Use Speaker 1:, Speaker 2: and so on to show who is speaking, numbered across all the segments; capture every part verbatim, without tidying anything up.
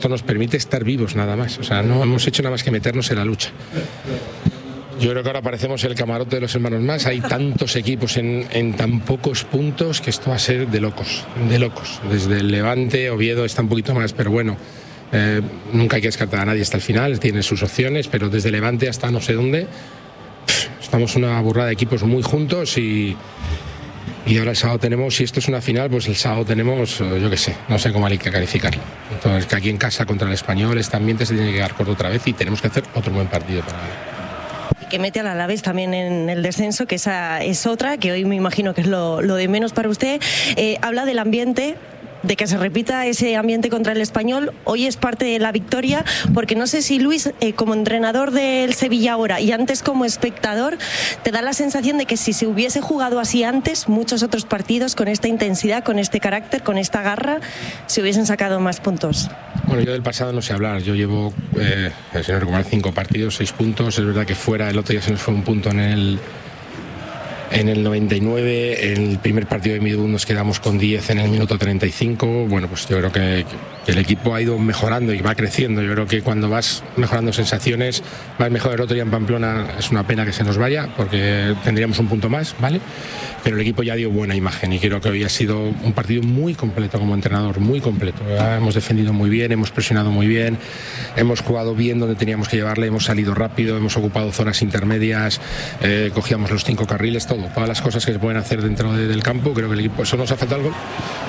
Speaker 1: Esto nos permite estar vivos nada más, o sea, no hemos hecho nada más que meternos en la lucha. Yo creo que ahora parecemos el camarote de los hermanos más. Hay tantos equipos en, en tan pocos puntos que esto va a ser de locos, de locos. Desde el Levante, Oviedo está un poquito más, pero bueno, eh, nunca hay que descartar a nadie hasta el final, tiene sus opciones, pero desde Levante hasta no sé dónde, pff, estamos una burrada de equipos muy juntos y... Y ahora el sábado tenemos, si esto es una final, pues el sábado tenemos, yo qué sé, no sé cómo hay que calificarlo. Entonces, que aquí en casa contra el Español, este ambiente se tiene que quedar corto otra vez y tenemos que hacer otro buen partido para ganar.
Speaker 2: Que mete al Alavés también en el descenso, que esa es otra, que hoy me imagino que es lo, lo de menos para usted. Eh, habla del ambiente, de que se repita ese ambiente contra el Español. Hoy es parte de la victoria, porque no sé si Luis, eh, como entrenador del Sevilla ahora y antes como espectador, te da la sensación de que si se hubiese jugado así antes, muchos otros partidos con esta intensidad, con este carácter, con esta garra, se hubiesen sacado más puntos.
Speaker 1: Bueno, yo del pasado no sé hablar. Yo llevo, eh, si no recuerdo, cinco partidos, seis puntos. Es verdad que fuera el otro día se nos fue un punto en el En el noventa y nueve, en el primer partido de Midwood nos quedamos con diez en el minuto treinta y cinco. Bueno, pues yo creo que, que el equipo ha ido mejorando y va creciendo. Yo creo que cuando vas mejorando sensaciones, vas mejor. El otro día en Pamplona es una pena que se nos vaya, porque tendríamos un punto más, ¿vale? Pero el equipo ya dio buena imagen y creo que hoy ha sido un partido muy completo como entrenador, muy completo. Hemos defendido muy bien, hemos presionado muy bien, hemos jugado bien donde teníamos que llevarle, hemos salido rápido, hemos ocupado zonas intermedias, eh, cogíamos los cinco carriles, todo. Todas las cosas que se pueden hacer dentro de, del campo. Creo que el equipo, eso nos ha faltado algo.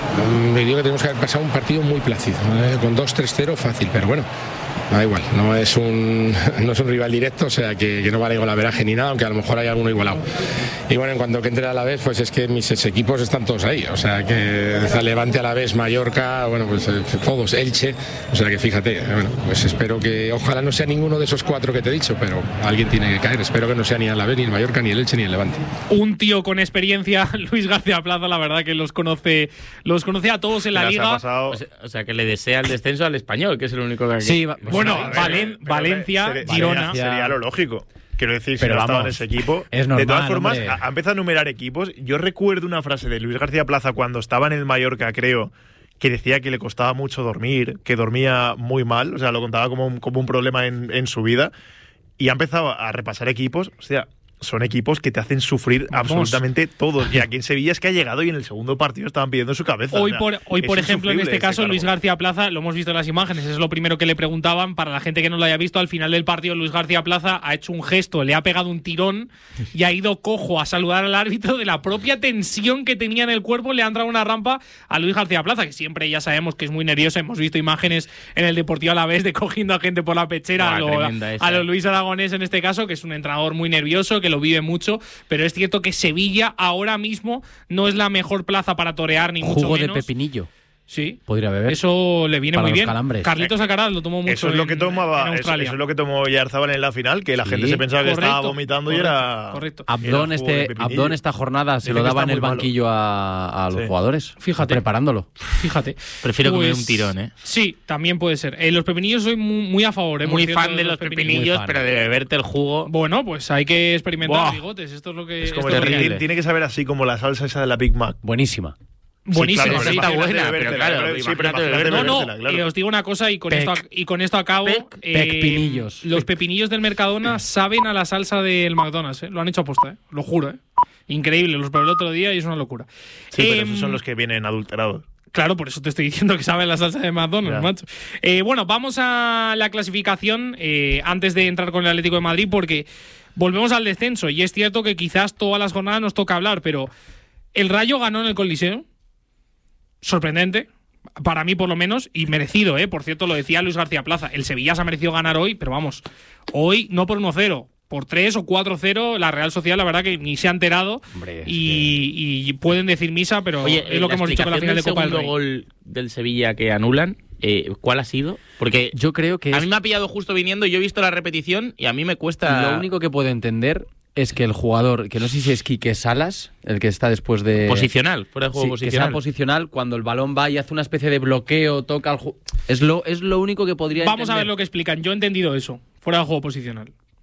Speaker 1: Me digo que tenemos que haber pasado un partido muy plácido, ¿eh? Con dos tres cero fácil, pero bueno, da igual, no es un no es un rival directo, o sea que, que no vale golaveraje ni nada, aunque a lo mejor hay alguno igualado. Y bueno, en cuanto que entre a la vez, pues es que mis equipos están todos ahí, o sea que Levante a la vez, Mallorca, bueno, pues eh, todos, Elche, o sea que fíjate, bueno, pues espero que, ojalá no sea ninguno de esos cuatro que te he dicho, pero alguien tiene que caer, espero que no sea ni a la vez, ni el Mallorca, ni el Elche, ni el Levante.
Speaker 3: Un tío con experiencia, Luis García Plaza, la verdad que los conoce, los conoce a todos en la liga.
Speaker 4: O sea, o sea, que le desea el descenso al Español, que es el único que...
Speaker 3: Sí, va, bueno,
Speaker 4: ver,
Speaker 3: Valen,
Speaker 4: pero,
Speaker 3: Valencia,
Speaker 4: sería,
Speaker 3: Girona...
Speaker 4: Sería, sería lo lógico. Quiero decir,
Speaker 5: pero
Speaker 4: si no
Speaker 5: vamos,
Speaker 4: estaba en ese equipo.
Speaker 5: Es normal,
Speaker 4: de todas formas,
Speaker 5: hombre.
Speaker 4: ha, ha empezado a enumerar equipos. Yo recuerdo una frase de Luis García Plaza cuando estaba en el Mallorca, creo, que decía que le costaba mucho dormir, que dormía muy mal, o sea, lo contaba como un, como un problema en, en su vida. Y ha empezado a repasar equipos, o sea, son equipos que te hacen sufrir Vamos. absolutamente todos. Y aquí en Sevilla es que ha llegado y en el segundo partido estaban pidiendo su cabeza.
Speaker 3: Hoy,
Speaker 4: o sea,
Speaker 3: por, hoy por ejemplo, en este caso, Luis García Plaza, lo hemos visto en las imágenes, es lo primero que le preguntaban. Para la gente que no lo haya visto, al final del partido, Luis García Plaza ha hecho un gesto, le ha pegado un tirón y ha ido cojo a saludar al árbitro. De la propia tensión que tenía en el cuerpo, le ha entrado una rampa a Luis García Plaza, que siempre ya sabemos que es muy nervioso. Hemos visto imágenes en el Deportivo Alavés de cogiendo a gente por la pechera, Buah, a, lo, a lo Luis Aragonés en este caso, que es un entrenador muy nervioso, que lo vive mucho. Pero es cierto que Sevilla ahora mismo no es la mejor plaza para torear, ni mucho
Speaker 5: Jugo
Speaker 3: menos.
Speaker 5: de pepinillo.
Speaker 3: Sí.
Speaker 5: Podría beber.
Speaker 3: Eso le viene
Speaker 5: para
Speaker 3: muy bien.
Speaker 5: Calambres.
Speaker 3: Carlitos Alcaraz lo tomó mucho.
Speaker 4: Eso es lo que tomaba,
Speaker 3: en, en
Speaker 4: eso, eso es lo que tomó Yarzábal en la final, que la sí. gente se pensaba
Speaker 3: correcto,
Speaker 4: que estaba vomitando
Speaker 3: correcto,
Speaker 4: y era.
Speaker 3: Correcto.
Speaker 5: Abdón, este, Abdón esta jornada se Dice lo daba en el banquillo a, a los sí. jugadores.
Speaker 3: Fíjate.
Speaker 5: Preparándolo.
Speaker 3: Fíjate.
Speaker 4: Prefiero
Speaker 3: pues,
Speaker 4: comer un tirón, ¿eh?
Speaker 3: Sí, también puede ser. Eh, los pepinillos soy muy, muy a favor, ¿eh?
Speaker 4: Muy fan de los pepinillos, pepinillos pero de beberte el jugo.
Speaker 3: Bueno, pues hay que experimentar Buah. bigotes. Esto es lo que.
Speaker 4: Es como
Speaker 3: es
Speaker 4: terrible. Tiene que saber así como la salsa esa de la Big Mac.
Speaker 5: Buenísima.
Speaker 3: Buenísimo,
Speaker 4: sí, claro,
Speaker 3: sí,
Speaker 4: está buena,
Speaker 3: pero,
Speaker 4: pero claro,
Speaker 3: pero,
Speaker 4: sí, pero
Speaker 3: no, no,
Speaker 4: claro.
Speaker 3: eh, os digo una cosa y con
Speaker 5: Pec,
Speaker 3: esto y con esto acabo.
Speaker 5: Pec,
Speaker 3: eh,
Speaker 5: pepinillos.
Speaker 3: Los pepinillos del Mercadona saben a la salsa del McDonald's, ¿eh? Lo han hecho aposta, ¿eh? Lo juro, ¿eh? Increíble, los probé el otro día y es una locura.
Speaker 4: Sí,
Speaker 3: eh,
Speaker 4: pero esos son los que vienen adulterados.
Speaker 3: Claro, por eso te estoy diciendo que saben la salsa de McDonald's, yeah. macho. Eh, bueno, vamos a la clasificación eh, antes de entrar con el Atlético de Madrid, porque volvemos al descenso y es cierto que quizás todas las jornadas nos toca hablar, pero el Rayo ganó en el Coliseo. Sorprendente, para mí por lo menos, y merecido, ¿eh? Por cierto, lo decía Luis García Plaza, el Sevilla se ha merecido ganar hoy, pero vamos, hoy no por uno cero, por tres o cuatro cero, la Real Sociedad la verdad que ni se ha enterado.
Speaker 5: Hombre,
Speaker 3: y, que... y pueden decir misa, pero
Speaker 4: Oye,
Speaker 3: es lo que hemos dicho con la final de Copa del Rey.
Speaker 4: El segundo gol del Sevilla que anulan, eh, ¿cuál ha sido? Porque
Speaker 5: yo creo que
Speaker 4: a
Speaker 5: es...
Speaker 4: mí me ha pillado justo viniendo y yo he visto la repetición y a mí me cuesta...
Speaker 5: Lo único que puedo entender es que el jugador, que no sé si es Quique Salas, el que está después de...
Speaker 4: Posicional, fuera de juego
Speaker 5: sí,
Speaker 4: posicional.
Speaker 5: Que sea posicional, cuando el balón va y hace una especie de bloqueo, toca al jugador... Es lo, es lo único que podría
Speaker 3: Vamos
Speaker 5: entender.
Speaker 3: a ver lo que explican. Yo he entendido eso, fuera de juego posicional.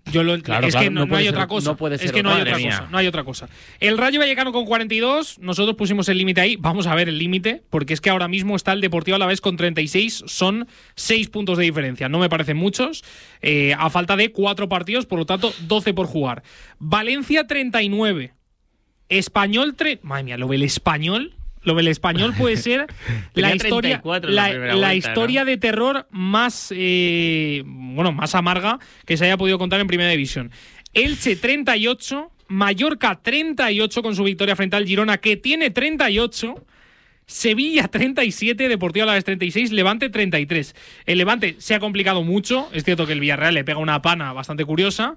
Speaker 3: Yo lo,
Speaker 5: Claro,
Speaker 3: es
Speaker 5: claro,
Speaker 3: que no,
Speaker 5: no
Speaker 3: no
Speaker 5: puede
Speaker 3: hay
Speaker 5: ser-
Speaker 3: otra cosa.
Speaker 5: no puede
Speaker 3: es
Speaker 5: ser
Speaker 3: que no hay
Speaker 5: otra.
Speaker 3: otra
Speaker 6: Madre
Speaker 3: cosa.
Speaker 6: mía.
Speaker 3: No hay otra cosa. El Rayo Vallecano con cuarenta y dos. Nosotros pusimos el límite ahí. Vamos a ver el límite, porque es que ahora mismo está el Deportivo Alavés con treinta y seis. Son seis puntos de diferencia. No me parecen muchos. Eh, a falta de cuatro partidos, por lo tanto, doce por jugar. Valencia treinta y nueve. Español tre Madre mía, lo del Español. Lo del Español puede ser la
Speaker 6: Tenía
Speaker 3: historia,
Speaker 6: treinta y cuatro en la
Speaker 3: la,
Speaker 6: primera
Speaker 3: la
Speaker 6: vuelta,
Speaker 3: historia
Speaker 6: ¿no?
Speaker 3: de terror más, eh, bueno, más amarga que se haya podido contar en Primera División. Elche treinta y ocho, Mallorca treinta y ocho con su victoria frente al Girona, que tiene treinta y ocho. Sevilla treinta y siete, Deportivo Alavés treinta y seis, Levante treinta y tres. El Levante se ha complicado mucho. Es cierto que el Villarreal le pega una pana bastante curiosa,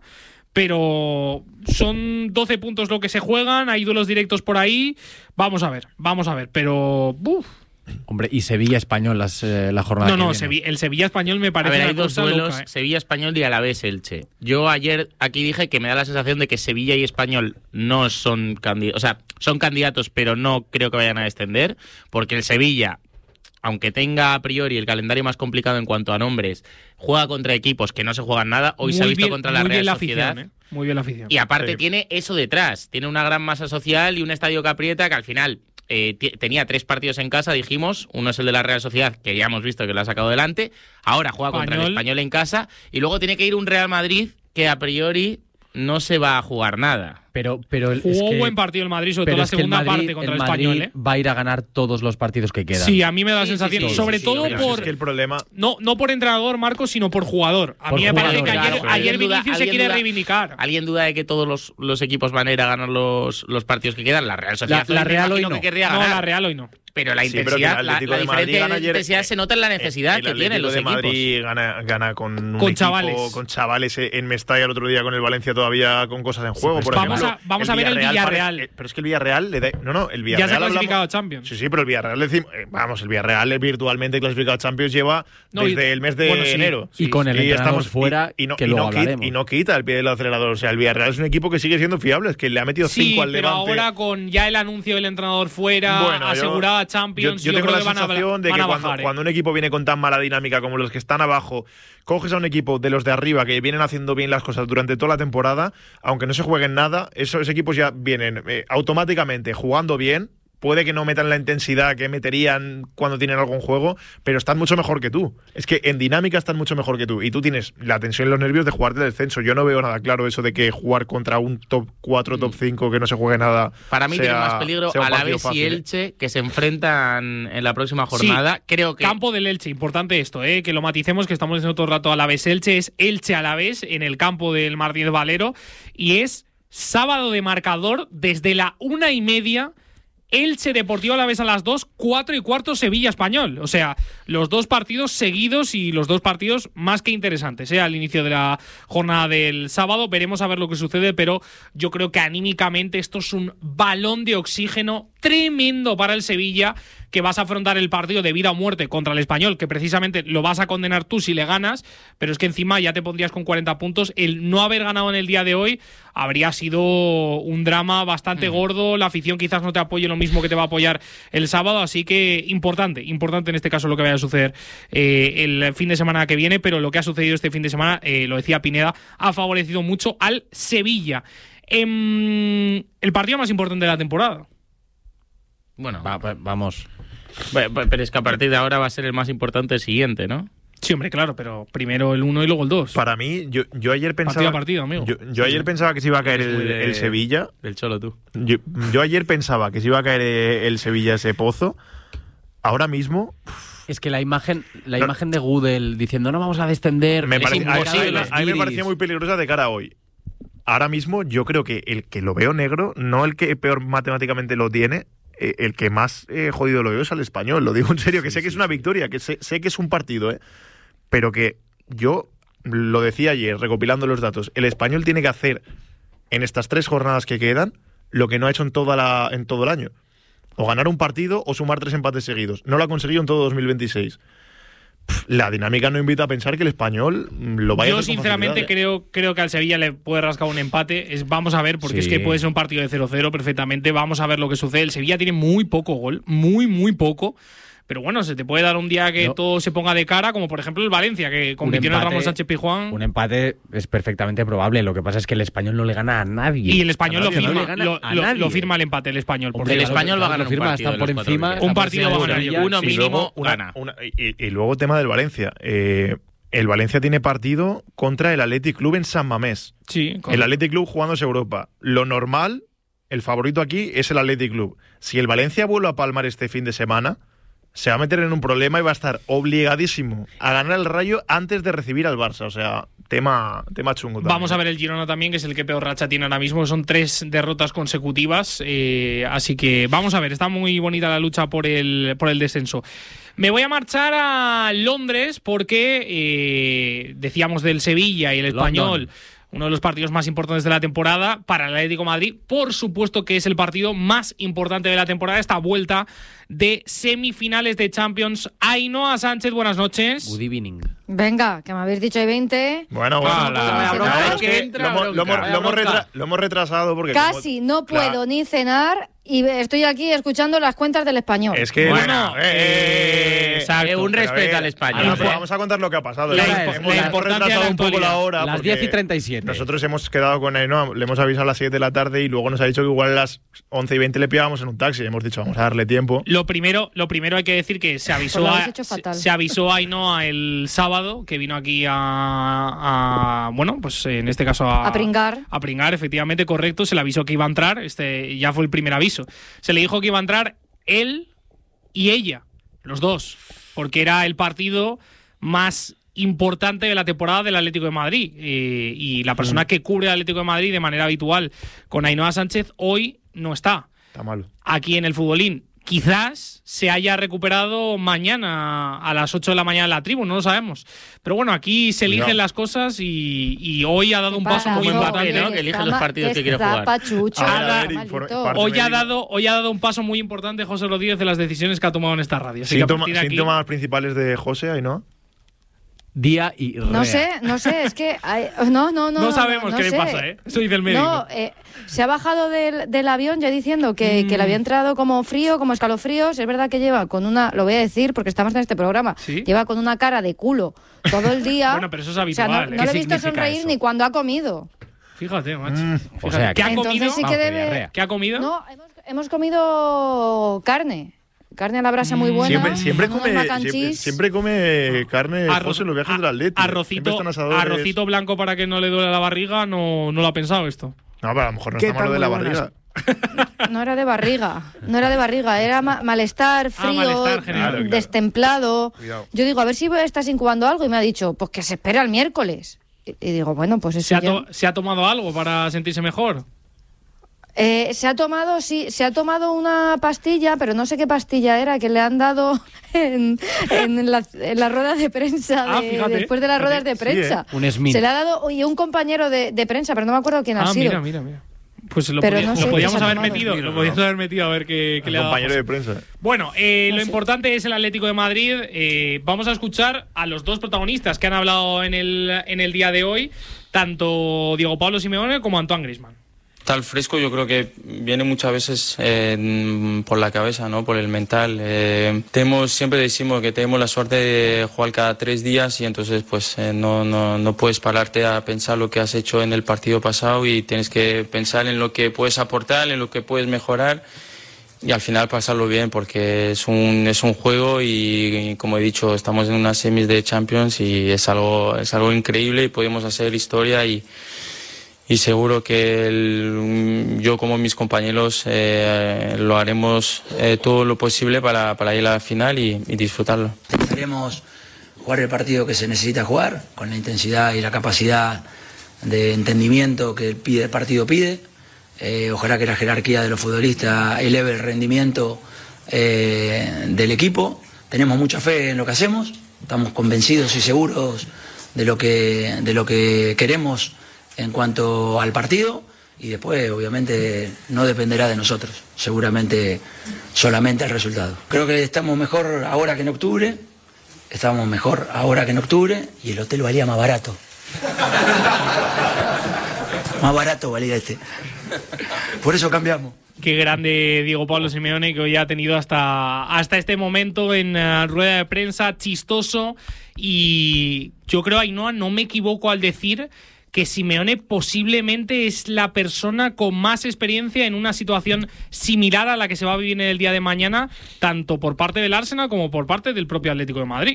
Speaker 3: pero son doce puntos lo que se juegan, hay duelos directos por ahí. Vamos a ver, vamos a ver, pero uf.
Speaker 5: Hombre, y Sevilla-Español las, eh, la jornada
Speaker 3: No,
Speaker 5: que
Speaker 3: no,
Speaker 5: viene.
Speaker 3: Sevi- el Sevilla-Español me
Speaker 6: A
Speaker 3: parece
Speaker 6: ver, hay
Speaker 3: una
Speaker 6: dos
Speaker 3: cosa
Speaker 6: duelos,
Speaker 3: loca, ¿eh?
Speaker 6: Sevilla-Español y Alavés-Elche. Yo ayer aquí dije que me da la sensación de que Sevilla y Español no son candidatos, o sea, son candidatos, pero no creo que vayan a descender, porque el Sevilla, aunque tenga a priori el calendario más complicado en cuanto a nombres, juega contra equipos que no se juegan nada. Hoy
Speaker 3: Muy
Speaker 6: se ha visto
Speaker 3: bien-
Speaker 6: contra la
Speaker 3: muy bien
Speaker 6: Real
Speaker 3: la
Speaker 6: Sociedad.
Speaker 3: afición, ¿eh? Muy bien la afición.
Speaker 6: Y aparte
Speaker 4: Sí.
Speaker 6: tiene eso detrás, tiene una gran masa social y un estadio que aprieta, que al final eh, t- tenía tres partidos en casa, dijimos, uno es el de la Real Sociedad, que ya hemos visto que lo ha sacado delante, ahora juega contra el
Speaker 3: Español.
Speaker 6: Español en casa, y luego tiene que ir un Real Madrid que a priori no se va a jugar nada.
Speaker 5: Pero, pero el-
Speaker 3: Jugó
Speaker 5: es que,
Speaker 3: buen partido el Madrid, sobre
Speaker 5: pero
Speaker 3: todo la
Speaker 5: es que
Speaker 3: segunda
Speaker 5: el Madrid-
Speaker 3: parte contra el,
Speaker 5: Madrid
Speaker 3: Español, ¿eh?
Speaker 5: va a ir a ganar todos los partidos que quedan.
Speaker 3: Sí, a mí me da la
Speaker 6: Sí, sí,
Speaker 3: sensación,
Speaker 6: sí,
Speaker 3: sobre
Speaker 6: sí,
Speaker 3: todo
Speaker 6: sí,
Speaker 4: Pero
Speaker 3: por
Speaker 4: es que el problema.
Speaker 3: no, no por entrenador, Marcos, sino por jugador. A
Speaker 5: Por
Speaker 3: mí me parece
Speaker 5: jugador,
Speaker 3: que ayer,
Speaker 5: claro.
Speaker 3: ayer
Speaker 6: ¿Alguien duda-
Speaker 3: Vinicius se
Speaker 6: alguien
Speaker 3: quiere
Speaker 6: duda-
Speaker 3: reivindicar.
Speaker 6: ¿Alguien duda de que todos los, los equipos van a ir a ganar los, los partidos que quedan? La Real Sociedad
Speaker 5: La- la
Speaker 6: me
Speaker 5: Real hoy
Speaker 6: imagino
Speaker 5: no.
Speaker 6: que querría
Speaker 3: No,
Speaker 6: ganar.
Speaker 3: la Real hoy no.
Speaker 6: Pero la
Speaker 4: Sí, pero que el
Speaker 6: intensidad, la,
Speaker 4: Atlético
Speaker 6: la
Speaker 4: de Madrid
Speaker 6: diferencia
Speaker 4: gana
Speaker 6: de
Speaker 4: ayer-
Speaker 6: intensidad se nota en la necesidad
Speaker 4: el
Speaker 6: que tienen
Speaker 4: Atlético
Speaker 6: los
Speaker 4: de
Speaker 6: equipos.
Speaker 4: Madrid gana, gana con un
Speaker 3: Con
Speaker 4: equipo,
Speaker 3: chavales.
Speaker 4: con chavales en Mestalla el otro día con el Valencia todavía con cosas en juego.
Speaker 5: pero
Speaker 4: por
Speaker 3: vamos
Speaker 4: ejemplo,
Speaker 3: a- vamos a ver el
Speaker 4: pare-
Speaker 3: Villarreal.
Speaker 4: eh, pero es que el Villarreal le da, no, no, el
Speaker 3: Ya
Speaker 4: Villarreal
Speaker 3: se ha
Speaker 4: hablamos-
Speaker 3: clasificado a Champions.
Speaker 4: Sí, sí, pero el Villarreal decimos, eh, vamos, el Villarreal es virtualmente clasificado a Champions lleva
Speaker 3: No, y-
Speaker 4: desde el mes de
Speaker 3: bueno, sí.
Speaker 4: enero.
Speaker 5: Y con el entrenador
Speaker 4: y-
Speaker 5: fuera,
Speaker 4: y, no,
Speaker 5: que
Speaker 4: y
Speaker 5: luego
Speaker 4: no quita,
Speaker 5: hablaremos.
Speaker 4: y no quita el pie del acelerador. O sea, el Villarreal es un equipo que sigue siendo fiable, es que le ha metido
Speaker 3: Sí,
Speaker 4: cinco al
Speaker 3: pero
Speaker 4: Levante.
Speaker 3: ahora con ya el anuncio del entrenador fuera,
Speaker 4: Bueno, yo-
Speaker 3: asegurada Champions,
Speaker 4: Yo, yo
Speaker 3: yo
Speaker 4: tengo
Speaker 3: creo
Speaker 4: la
Speaker 3: que van a,
Speaker 4: sensación de
Speaker 3: van
Speaker 4: que
Speaker 3: a
Speaker 4: cuando,
Speaker 3: bajar, ¿eh?
Speaker 4: cuando un equipo viene con tan mala dinámica como los que están abajo, coges a un equipo de los de arriba que vienen haciendo bien las cosas durante toda la temporada, aunque no se jueguen nada, esos equipos ya vienen eh, automáticamente jugando bien. Puede que no metan la intensidad que meterían cuando tienen algún juego, pero están mucho mejor que tú. Es que en dinámica están mucho mejor que tú. Y tú tienes la tensión y los nervios de jugar del descenso. Yo no veo nada claro eso de que jugar contra un top cuatro, top cinco que no se juegue nada.
Speaker 6: Para mí
Speaker 4: sea-
Speaker 6: tiene más peligro
Speaker 4: sea un partido
Speaker 6: Alavés y
Speaker 4: fácil, ¿eh?
Speaker 6: Elche, que se enfrentan en la próxima jornada.
Speaker 3: Sí,
Speaker 6: Creo que
Speaker 3: Campo del Elche, importante esto, ¿eh? Que lo maticemos, que estamos diciendo todo el rato Alavés Elche, es Elche Alavés en el campo del Martínez Valero y es sábado de marcador desde la una y media. Elche Deportivo Alavés a las dos, cuatro y cuarto Sevilla Español. O sea, los dos partidos seguidos y los dos partidos más que interesantes, ¿eh? Al inicio de la jornada del sábado. Veremos a ver lo que sucede, pero yo creo que anímicamente esto es un balón de oxígeno tremendo para el Sevilla, que vas a afrontar el partido de vida o muerte contra el Español, que precisamente lo vas a condenar tú si le ganas, pero es que encima ya te pondrías con cuarenta puntos. El no haber ganado en el día de hoy habría sido un drama bastante mm. gordo. La afición quizás no te apoye lo mismo que te va a apoyar el sábado, así que importante, importante en este caso lo que vaya a suceder eh, el fin de semana que viene, pero lo que ha sucedido este fin de semana, eh, lo decía Pineda, ha favorecido mucho al Sevilla. Eh, el partido más importante de la temporada.
Speaker 6: Bueno,
Speaker 5: Va- va- vamos.
Speaker 6: Bueno, pero es que a partir de ahora va a ser el más importante el siguiente, ¿no?
Speaker 3: Sí, hombre, claro, pero primero el uno y luego el dos.
Speaker 4: Para mí, yo, yo ayer pensaba.
Speaker 3: Partido a partido, amigo.
Speaker 4: Yo, yo ayer pensaba que se iba a caer
Speaker 6: Eres muy
Speaker 4: el,
Speaker 6: de-
Speaker 4: el Sevilla.
Speaker 6: Del Cholo, tú.
Speaker 4: Yo, yo ayer pensaba que se iba a caer el Sevilla ese pozo. Ahora mismo.
Speaker 5: Es que la imagen, la
Speaker 4: No.
Speaker 5: imagen de Gudel diciendo no vamos a descender.
Speaker 4: Me
Speaker 5: es
Speaker 4: parece, a, a-
Speaker 6: imposible.
Speaker 4: a- a mí me parecía muy peligrosa de cara a hoy. Ahora mismo, yo creo que el que lo veo negro, no el que peor matemáticamente lo tiene, eh, el que más eh, jodido lo veo es al Español. Lo digo en serio, que sé que es una victoria, que sé, sé que es un partido, ¿eh? Pero que yo lo decía ayer, recopilando los datos, el Español tiene que hacer en estas tres jornadas que quedan lo que no ha hecho en, toda la, en todo el año. O ganar un partido o sumar tres empates seguidos. No lo ha conseguido en todo dos mil veintiséis. Pff, la dinámica no invita a pensar que el Español mm, lo vaya a
Speaker 3: Yo
Speaker 4: hacer con
Speaker 3: sinceramente
Speaker 4: facilidad, ¿eh?
Speaker 3: creo, creo que al Sevilla le puede rascar un empate. Es, vamos a ver, porque
Speaker 5: Sí.
Speaker 3: es que puede ser un partido de cero cero perfectamente. Vamos a ver lo que sucede. El Sevilla tiene muy poco gol, muy, muy poco. pero bueno, se te puede dar un día que
Speaker 5: no.
Speaker 3: todo se ponga de cara, como por ejemplo el Valencia, que compitió en el Ramón Sánchez Pizjuán.
Speaker 5: Un empate es perfectamente probable, lo que pasa es que el Español no le gana a nadie.
Speaker 3: Y el Español
Speaker 4: nadie,
Speaker 3: lo firma,
Speaker 5: no le
Speaker 3: lo,
Speaker 5: a
Speaker 3: lo,
Speaker 5: nadie.
Speaker 3: lo firma el empate, el Español. Por
Speaker 6: El
Speaker 3: cierto.
Speaker 6: Español va a ganar
Speaker 5: lo firma,
Speaker 6: un partido
Speaker 5: está por
Speaker 6: de los cuatro
Speaker 5: encima.
Speaker 6: que
Speaker 5: está
Speaker 3: Un
Speaker 5: por
Speaker 3: partido
Speaker 5: encima
Speaker 3: va a
Speaker 5: de
Speaker 3: ganar,
Speaker 5: Sevilla.
Speaker 6: uno
Speaker 4: Y
Speaker 6: mínimo
Speaker 4: luego, una-
Speaker 6: gana.
Speaker 4: una- y, y luego tema del Valencia. Eh, el Valencia tiene partido contra el Athletic Club en San Mamés.
Speaker 3: Sí, con-
Speaker 4: El Athletic Club jugándose Europa. Lo normal, el favorito aquí es el Athletic Club. Si el Valencia vuelve a palmar este fin de semana, se va a meter en un problema y va a estar obligadísimo a ganar el Rayo antes de recibir al Barça. O sea, tema, tema chungo también.
Speaker 3: Vamos a ver el Girona también, que es el que peor racha tiene ahora mismo. Son tres derrotas consecutivas. Eh, así que vamos a ver, está muy bonita la lucha por el, por el descenso. Me voy a marchar a Londres porque eh, decíamos del Sevilla y el Español.
Speaker 5: London.
Speaker 3: Uno de los partidos más importantes de la temporada para el Atlético de Madrid. Por supuesto que es el partido más importante de la temporada, esta vuelta de semifinales de Champions. Ainhoa Sánchez, buenas noches.
Speaker 5: Good evening.
Speaker 7: Venga, que me habéis dicho hay veinte.
Speaker 4: Bueno, bueno.
Speaker 6: Ah,
Speaker 4: la-
Speaker 6: la
Speaker 4: la-
Speaker 6: bronca
Speaker 4: la-
Speaker 6: es
Speaker 4: es
Speaker 6: que
Speaker 4: que
Speaker 6: entra
Speaker 4: lo hemos-
Speaker 6: bronca.
Speaker 4: lo hemos-
Speaker 6: Vaya
Speaker 4: lo hemos
Speaker 6: bronca.
Speaker 4: retra- lo hemos retrasado porque...
Speaker 7: Casi
Speaker 4: como-
Speaker 7: no puedo
Speaker 4: Claro.
Speaker 7: ni cenar y estoy aquí escuchando las cuentas del Español.
Speaker 4: Es que...
Speaker 3: Bueno,
Speaker 4: eh, eh,
Speaker 3: exacto.
Speaker 6: Eh, un
Speaker 4: pero a
Speaker 6: respeto
Speaker 4: ver,
Speaker 6: al Español.
Speaker 4: a ver,
Speaker 3: pues,
Speaker 4: vamos a contar lo que ha pasado.
Speaker 3: la
Speaker 4: Hemos-
Speaker 3: impo-
Speaker 4: hemos,
Speaker 3: la
Speaker 4: hemos
Speaker 3: importancia de la
Speaker 4: retrasado un poco la
Speaker 3: actualidad.
Speaker 4: hora.
Speaker 5: Las
Speaker 4: porque
Speaker 5: diez y treinta y siete.
Speaker 4: Nosotros hemos quedado con Ainhoa, le hemos avisado a las siete de la tarde y luego nos ha dicho que igual a las once y veinte le pillábamos en un taxi. Hemos dicho, vamos a darle tiempo.
Speaker 3: Lo primero, lo primero hay que decir que se avisó
Speaker 7: Pues lo
Speaker 3: a,
Speaker 7: habéis hecho fatal.
Speaker 3: se, se avisó a Ainhoa el sábado, que vino aquí a, a- bueno, pues en este caso a,
Speaker 7: A pringar.
Speaker 3: A pringar, efectivamente, correcto. Se le avisó que iba a entrar. Este ya fue el primer aviso. Se le dijo que iba a entrar él y ella, los dos, porque era el partido más importante de la temporada del Atlético de Madrid. Eh, y la persona que cubre el Atlético de Madrid de manera habitual con Ainhoa Sánchez hoy no está
Speaker 4: Está malo.
Speaker 3: aquí en el Futbolín. Quizás se haya recuperado mañana a las ocho de la mañana en la tribu, no lo sabemos. Pero bueno, aquí se eligen
Speaker 4: Cuidado.
Speaker 3: las cosas y, y hoy ha dado un paso muy
Speaker 6: Para,
Speaker 3: importante.
Speaker 6: ¿no? Que elige los partidos que quiere jugar.
Speaker 7: Pachucho,
Speaker 4: A ver, a ver,
Speaker 7: maldito.
Speaker 4: informe- parte-
Speaker 3: Hoy ha,
Speaker 4: médico.
Speaker 3: dado, hoy ha dado un paso muy importante José Rodríguez de las decisiones que ha tomado en esta radio. Así que a
Speaker 4: Síntoma-
Speaker 3: partir de aquí-
Speaker 4: Síntomas principales de José, Ainhoa.
Speaker 5: Día y
Speaker 7: No
Speaker 5: rea.
Speaker 7: sé, no sé, es que... hay- no, no, no.
Speaker 3: no sabemos
Speaker 7: no
Speaker 3: qué le
Speaker 7: sé.
Speaker 3: pasa, ¿eh? Soy del médico.
Speaker 7: No, eh, se ha bajado del, del avión ya diciendo que,
Speaker 3: Mm.
Speaker 7: que le había entrado como frío, como escalofríos. Es verdad que lleva con una, lo voy a decir porque estamos en este programa,
Speaker 3: ¿Sí?
Speaker 7: lleva con una cara de culo todo el día.
Speaker 3: Bueno, pero eso es
Speaker 7: O sea, no,
Speaker 3: habitual, ¿eh?
Speaker 7: no le
Speaker 5: ¿Qué
Speaker 7: he visto
Speaker 5: significa
Speaker 7: sonreír
Speaker 5: eso?
Speaker 7: ni cuando ha comido.
Speaker 3: Fíjate, macho.
Speaker 4: Mm,
Speaker 3: Fíjate.
Speaker 5: o sea,
Speaker 3: ¿Qué ha
Speaker 7: Entonces
Speaker 3: comido?
Speaker 7: sí que
Speaker 5: Vamos, que
Speaker 7: debe...
Speaker 5: diarrea.
Speaker 3: ¿Qué ha comido?
Speaker 7: No, hemos, hemos comido carne. Carne a la brasa muy
Speaker 3: Mm.
Speaker 7: buena.
Speaker 4: Siempre, siempre,
Speaker 7: unos
Speaker 4: come,
Speaker 7: mac and
Speaker 4: siempre,
Speaker 7: cheese.
Speaker 4: siempre come carne
Speaker 3: Arro-
Speaker 4: José en los viajes
Speaker 3: a-
Speaker 4: del Atleti. Siempre
Speaker 3: Arrocito,
Speaker 4: están asadores.
Speaker 3: arrocito blanco para que no le duele la barriga, no, no lo ha pensado esto.
Speaker 4: No, pero a lo mejor no
Speaker 5: ¿Qué
Speaker 4: está malo
Speaker 5: tal?
Speaker 4: de la
Speaker 5: Muy buenas.
Speaker 4: barriga.
Speaker 7: No era de barriga, no era de barriga, era ma- malestar, frío,
Speaker 3: malestar general.
Speaker 4: Claro, claro.
Speaker 7: destemplado.
Speaker 4: Cuidado.
Speaker 7: Yo digo, a ver si estás incubando algo y me ha dicho, pues que se espera el miércoles. Y, y digo, bueno, pues eso
Speaker 3: ¿Se ha,
Speaker 7: ya-
Speaker 3: to- ¿Se ha tomado algo para sentirse mejor?
Speaker 7: Eh, se ha tomado, sí, se ha tomado una pastilla, pero no sé qué pastilla era, que le han dado en, en, la, en la rueda de prensa,
Speaker 3: Ah,
Speaker 7: de-
Speaker 3: fíjate,
Speaker 7: después de las
Speaker 3: fíjate.
Speaker 7: ruedas de
Speaker 4: Sí,
Speaker 7: prensa.
Speaker 5: Un Smith.
Speaker 7: Se le ha dado y un compañero de, de prensa, pero no me acuerdo quién ha
Speaker 3: Ah,
Speaker 7: sido.
Speaker 3: mira, mira, mira. Pues lo,
Speaker 7: Pero
Speaker 3: podía-
Speaker 7: no
Speaker 3: lo
Speaker 7: sé qué
Speaker 3: podíamos
Speaker 7: se ha
Speaker 3: haber
Speaker 7: tomado.
Speaker 3: metido, lo podíamos haber metido a ver qué, qué le ha dado.
Speaker 4: compañero
Speaker 3: José.
Speaker 4: de prensa.
Speaker 3: Bueno, eh,
Speaker 7: No
Speaker 3: lo
Speaker 7: sé.
Speaker 3: importante es el Atlético de Madrid. Eh, vamos a escuchar a los dos protagonistas que han hablado en el, en el día de hoy, tanto Diego Pablo Simeone como Antoine Griezmann.
Speaker 8: Tal fresco yo creo que viene muchas veces eh, por la cabeza, ¿no? Por el mental. Eh, tenemos, siempre decimos que tenemos la suerte de jugar cada tres días y entonces pues eh, no, no, no puedes pararte a pensar lo que has hecho en el partido pasado y tienes que pensar en lo que puedes aportar, en lo que puedes mejorar y al final pasarlo bien porque es un, es un juego y, y como he dicho estamos en unas semis de Champions y es algo, es algo increíble y podemos hacer historia y Y seguro que el, yo como mis compañeros eh, lo haremos eh, todo lo posible para, para ir a la final y, y disfrutarlo.
Speaker 9: Intentaremos jugar el partido que se necesita jugar, con la intensidad y la capacidad de entendimiento que pide, el partido pide. Eh, ojalá que la jerarquía de los futbolistas eleve el rendimiento eh, del equipo. Tenemos mucha fe en lo que hacemos, estamos convencidos y seguros de lo que, de lo que queremos en cuanto al partido y después obviamente no dependerá de nosotros, seguramente solamente el resultado. Creo que estamos mejor ahora que en octubre, estamos mejor ahora que en octubre y el hotel valía más barato. Más barato valía este. Por eso cambiamos.
Speaker 3: Qué grande Diego Pablo Simeone, que hoy ha tenido hasta, hasta este momento en uh, rueda de prensa, chistoso. Y yo creo, Ainhoa, no me equivoco al decir que Simeone posiblemente es la persona con más experiencia en una situación similar a la que se va a vivir en el día de mañana, tanto por parte del Arsenal como por parte del propio Atlético de Madrid.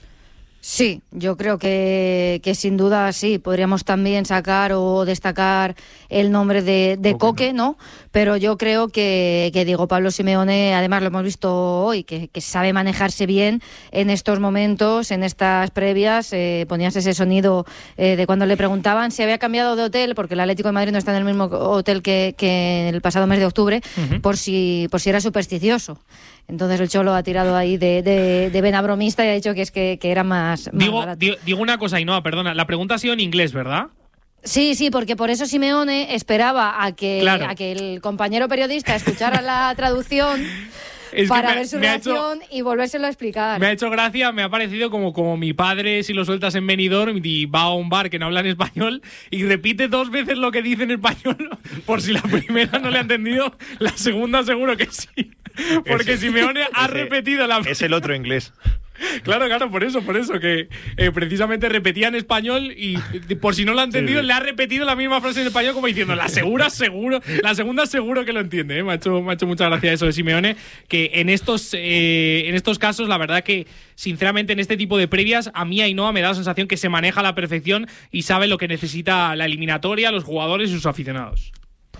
Speaker 7: Sí, yo creo que, que sin duda sí, podríamos también sacar o destacar el nombre de, de Coque, ¿no? Pero yo creo que, que Diego Pablo Simeone, además lo hemos visto hoy, que, que sabe manejarse bien en estos momentos, en estas previas. Eh, ponías ese sonido eh, de cuando le preguntaban si había cambiado de hotel, porque el Atlético de Madrid no está en el mismo hotel que, que el pasado mes de octubre, uh-huh. por si por si era supersticioso. Entonces el Cholo ha tirado ahí de, de, de vena bromista y ha dicho que es que, que era más, más
Speaker 3: digo, digo, digo una cosa, Ainhoa, perdona, la pregunta ha sido en inglés, ¿verdad?
Speaker 7: Sí, sí, porque por eso Simeone esperaba a que, claro. a que el compañero periodista escuchara la traducción es para me, ver su reacción hecho, y volvérselo a explicar.
Speaker 3: Me ha hecho gracia, me ha parecido como, como mi padre si lo sueltas en Benidorm y va a un bar que no habla en español y repite dos veces lo que dice en español, por si la primera no le ha entendido, la segunda seguro que sí. Porque ese, Simeone ha ese, repetido la...
Speaker 4: Es el otro inglés.
Speaker 3: Claro, claro, por eso, por eso, que eh, precisamente repetía en español y por si no lo ha entendido, sí, sí. le ha repetido la misma frase en español como diciendo, la segura seguro, la segunda seguro que lo entiende, ¿eh? me, ha hecho, me ha hecho mucha gracia eso de Simeone, que en estos, eh, en estos casos, la verdad que, sinceramente, en este tipo de previas, a mí Ainhoa me da la sensación que se maneja a la perfección y sabe lo que necesita la eliminatoria, los jugadores y sus aficionados.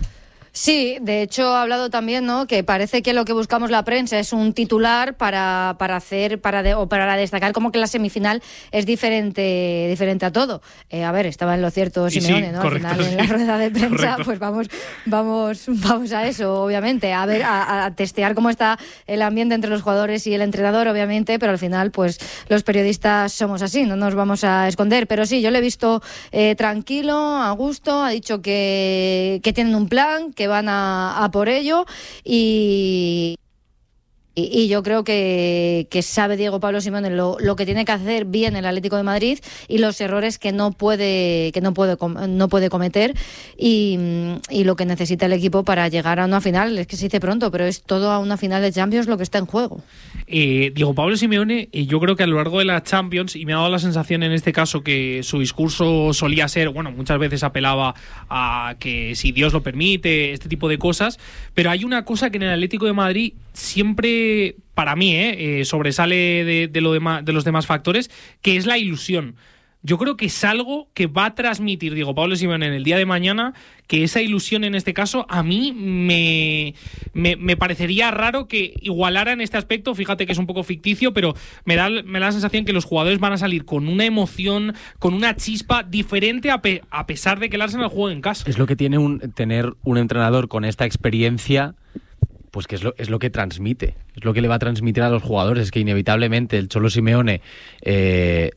Speaker 7: Sí, de hecho ha hablado también, ¿no? Que parece que lo que buscamos la prensa es un titular para para hacer para de, o para destacar como que la semifinal es diferente diferente a todo. Eh, a ver, estaba en lo cierto Simeone, sí, ¿no?
Speaker 3: Correcto,
Speaker 7: Al final
Speaker 3: sí.
Speaker 7: en la rueda de prensa,
Speaker 3: Correcto.
Speaker 7: pues vamos vamos vamos a eso, obviamente, a ver a, a testear cómo está el ambiente entre los jugadores y el entrenador, obviamente, pero al final, pues los periodistas somos así, no nos vamos a esconder. Pero sí, yo le he visto eh, tranquilo, a gusto, ha dicho que que tienen un plan, que van a, a por ello y, y, y yo creo que, que sabe Diego Pablo Simeone lo, lo que tiene que hacer bien el Atlético de Madrid y los errores que no puede que no puede no puede cometer y, y lo que necesita el equipo para llegar a una final. Es que se dice pronto, pero es todo a una final de Champions lo que está en juego.
Speaker 3: Eh, Diego Pablo Simeone, eh, yo creo que a lo largo de la Champions, y me ha dado la sensación en este caso que su discurso solía ser, bueno, muchas veces apelaba a que si Dios lo permite, este tipo de cosas, pero hay una cosa que en el Atlético de Madrid siempre, para mí, eh, eh, sobresale de, de, lo dema, de los demás factores, que es la ilusión. Yo creo que es algo que va a transmitir Diego Pablo Simeone en el día de mañana, que esa ilusión en este caso a mí me, me, me parecería raro que igualara en este aspecto. Fíjate que es un poco ficticio, pero me da, me da la sensación que los jugadores van a salir con una emoción, con una chispa diferente a, pe, a pesar de que el Arsenal juegue en casa.
Speaker 5: Es lo que tiene un, tener un entrenador con esta experiencia, pues que es lo, es lo que transmite, es lo que le va a transmitir a los jugadores, es que inevitablemente el Cholo Simeone... Eh,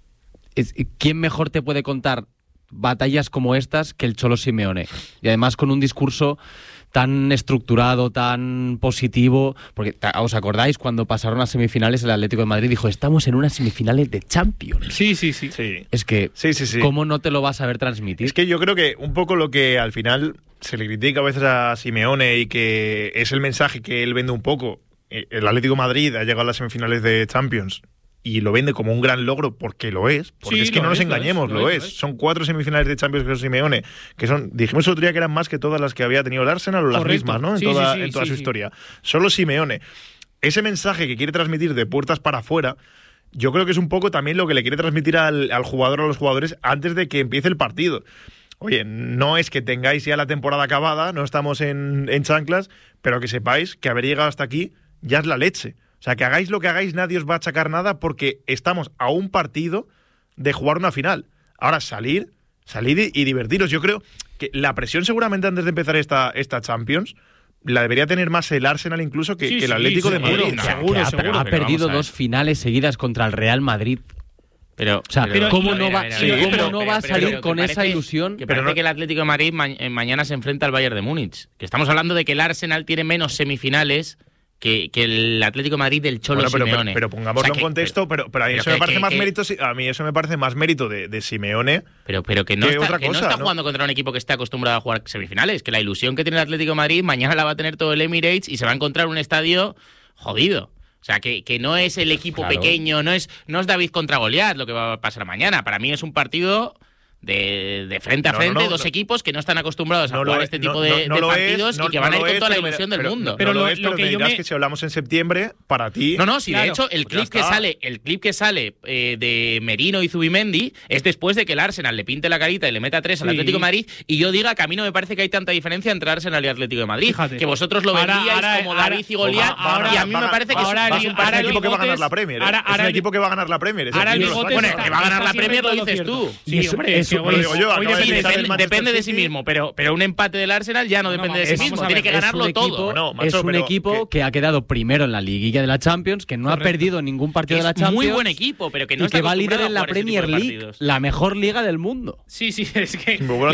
Speaker 5: ¿quién mejor te puede contar batallas como estas que el Cholo Simeone? Y además con un discurso tan estructurado, tan positivo, porque ¿os acordáis cuando pasaron a semifinales el Atlético de Madrid? Dijo, estamos en unas semifinales de Champions.
Speaker 3: Sí, sí, sí.
Speaker 4: sí.
Speaker 5: Es que,
Speaker 4: sí, sí, sí.
Speaker 5: ¿cómo no te lo vas a ver transmitir?
Speaker 4: Es que yo creo que un poco lo que al final se le critica a veces a Simeone y que es el mensaje que él vende un poco. El Atlético de Madrid ha llegado a las semifinales de Champions y lo vende como un gran logro porque lo es, porque sí, es que no nos es, engañemos, lo es, lo, es. lo es. Son cuatro semifinales de Champions que Simeone, que son, dijimos el otro día que eran más que todas las que había tenido el Arsenal o las Correcto. mismas, ¿no? En
Speaker 3: sí,
Speaker 4: toda,
Speaker 3: sí, sí,
Speaker 4: en toda
Speaker 3: sí,
Speaker 4: su
Speaker 3: sí.
Speaker 4: historia. Solo Simeone. Ese mensaje que quiere transmitir de puertas para afuera, yo creo que es un poco también lo que le quiere transmitir al, al jugador o a los jugadores antes de que empiece el partido. Oye, no es que tengáis ya la temporada acabada, no estamos en, en chanclas, pero que sepáis que haber llegado hasta aquí ya es la leche. O sea, que hagáis lo que hagáis, nadie os va a achacar nada porque estamos a un partido de jugar una final. Ahora, salir, salir y, y divertiros. Yo creo que la presión seguramente antes de empezar esta, esta Champions la debería tener más el Arsenal incluso que,
Speaker 3: sí,
Speaker 4: que el
Speaker 3: sí,
Speaker 4: Atlético
Speaker 3: seguro,
Speaker 4: de Madrid.
Speaker 3: No, seguro,
Speaker 5: ha,
Speaker 3: seguro.
Speaker 5: Ha
Speaker 6: pero
Speaker 5: perdido
Speaker 6: vamos
Speaker 5: dos finales seguidas contra el Real Madrid.
Speaker 6: Pero,
Speaker 5: o sea,
Speaker 6: pero,
Speaker 5: ¿cómo
Speaker 6: pero,
Speaker 5: no va,
Speaker 6: pero,
Speaker 5: sí,
Speaker 6: pero,
Speaker 5: ¿cómo
Speaker 6: pero,
Speaker 5: no
Speaker 6: pero,
Speaker 5: va a
Speaker 6: pero,
Speaker 5: salir
Speaker 6: pero,
Speaker 5: con
Speaker 6: parece,
Speaker 5: esa ilusión?
Speaker 6: Que
Speaker 5: pero
Speaker 6: parece
Speaker 5: no...
Speaker 6: que el Atlético de Madrid ma- mañana se enfrenta al Bayern de Múnich. Que estamos hablando de que el Arsenal tiene menos semifinales que, que el Atlético de Madrid del Cholo
Speaker 4: bueno, pero,
Speaker 6: Simeone.
Speaker 4: Pero, pero pongámoslo o sea, que, en contexto, pero, pero a mí pero eso que, me parece que, más que, mérito, a mí eso me parece más mérito de, de Simeone.
Speaker 6: Pero, pero que no
Speaker 4: que
Speaker 6: está,
Speaker 4: otra
Speaker 6: que
Speaker 4: cosa,
Speaker 6: no está
Speaker 4: ¿no?
Speaker 6: jugando contra un equipo que esté acostumbrado a jugar semifinales, que la ilusión que tiene el Atlético de Madrid mañana la va a tener todo el Emirates y se va a encontrar un estadio jodido. O sea, que, que no es el equipo claro. pequeño, no es, no es David contra Goliat lo que va a pasar mañana. Para mí es un partido de, de frente a
Speaker 4: no,
Speaker 6: frente,
Speaker 4: no, no,
Speaker 6: dos
Speaker 4: no. equipos
Speaker 6: que no están acostumbrados
Speaker 4: no
Speaker 6: a jugar
Speaker 4: es,
Speaker 6: este tipo
Speaker 4: no,
Speaker 6: de,
Speaker 4: no, no
Speaker 6: de
Speaker 4: lo
Speaker 6: partidos
Speaker 4: es, no,
Speaker 6: y que
Speaker 4: no
Speaker 6: van a ir
Speaker 4: lo
Speaker 6: con
Speaker 4: es,
Speaker 6: toda la
Speaker 4: pero,
Speaker 6: ilusión
Speaker 4: pero,
Speaker 6: del mundo.
Speaker 4: Pero
Speaker 3: pero
Speaker 4: lo,
Speaker 3: lo,
Speaker 4: es,
Speaker 3: lo
Speaker 4: pero
Speaker 3: que
Speaker 4: te
Speaker 3: yo
Speaker 4: dirás
Speaker 3: me...
Speaker 4: que si hablamos en septiembre, para ti...
Speaker 6: No, no, si
Speaker 3: claro,
Speaker 6: de hecho el
Speaker 4: pues
Speaker 6: clip que sale el clip que sale eh, de Merino y Zubimendi es después de que el Arsenal le pinte la carita y le meta tres sí. al Atlético de Madrid y yo diga que a mí no me parece que hay tanta diferencia entre Arsenal y Atlético de Madrid. Fíjate. Que vosotros lo vendíais ahora, ahora, como ahora, David y Goliat
Speaker 3: ahora,
Speaker 6: y a mí me parece que
Speaker 3: ahora,
Speaker 6: es,
Speaker 3: el,
Speaker 6: un,
Speaker 3: ahora
Speaker 4: es un equipo que va a ganar la Premier. ¿eh?
Speaker 3: Ahora,
Speaker 4: es un equipo que va a ganar la Premier.
Speaker 3: Ahora el
Speaker 6: bueno, que va a ganar la Premier lo dices tú.
Speaker 3: Sí, hombre, eso lo digo yo.
Speaker 6: Depende de sí mismo, pero, pero un empate del Arsenal ya no, no depende no, de sí mismo. Tiene que ganarlo
Speaker 5: equipo,
Speaker 6: todo.
Speaker 5: No, macho, es un pero, equipo que... que ha quedado primero en la liguilla de la Champions, que no Correcto. ha perdido ningún partido
Speaker 6: es
Speaker 5: de la Champions.
Speaker 6: Muy buen equipo, pero que no
Speaker 5: y que va líder en la Premier League, la mejor liga del mundo.
Speaker 3: Sí, sí, es que.
Speaker 4: Lo,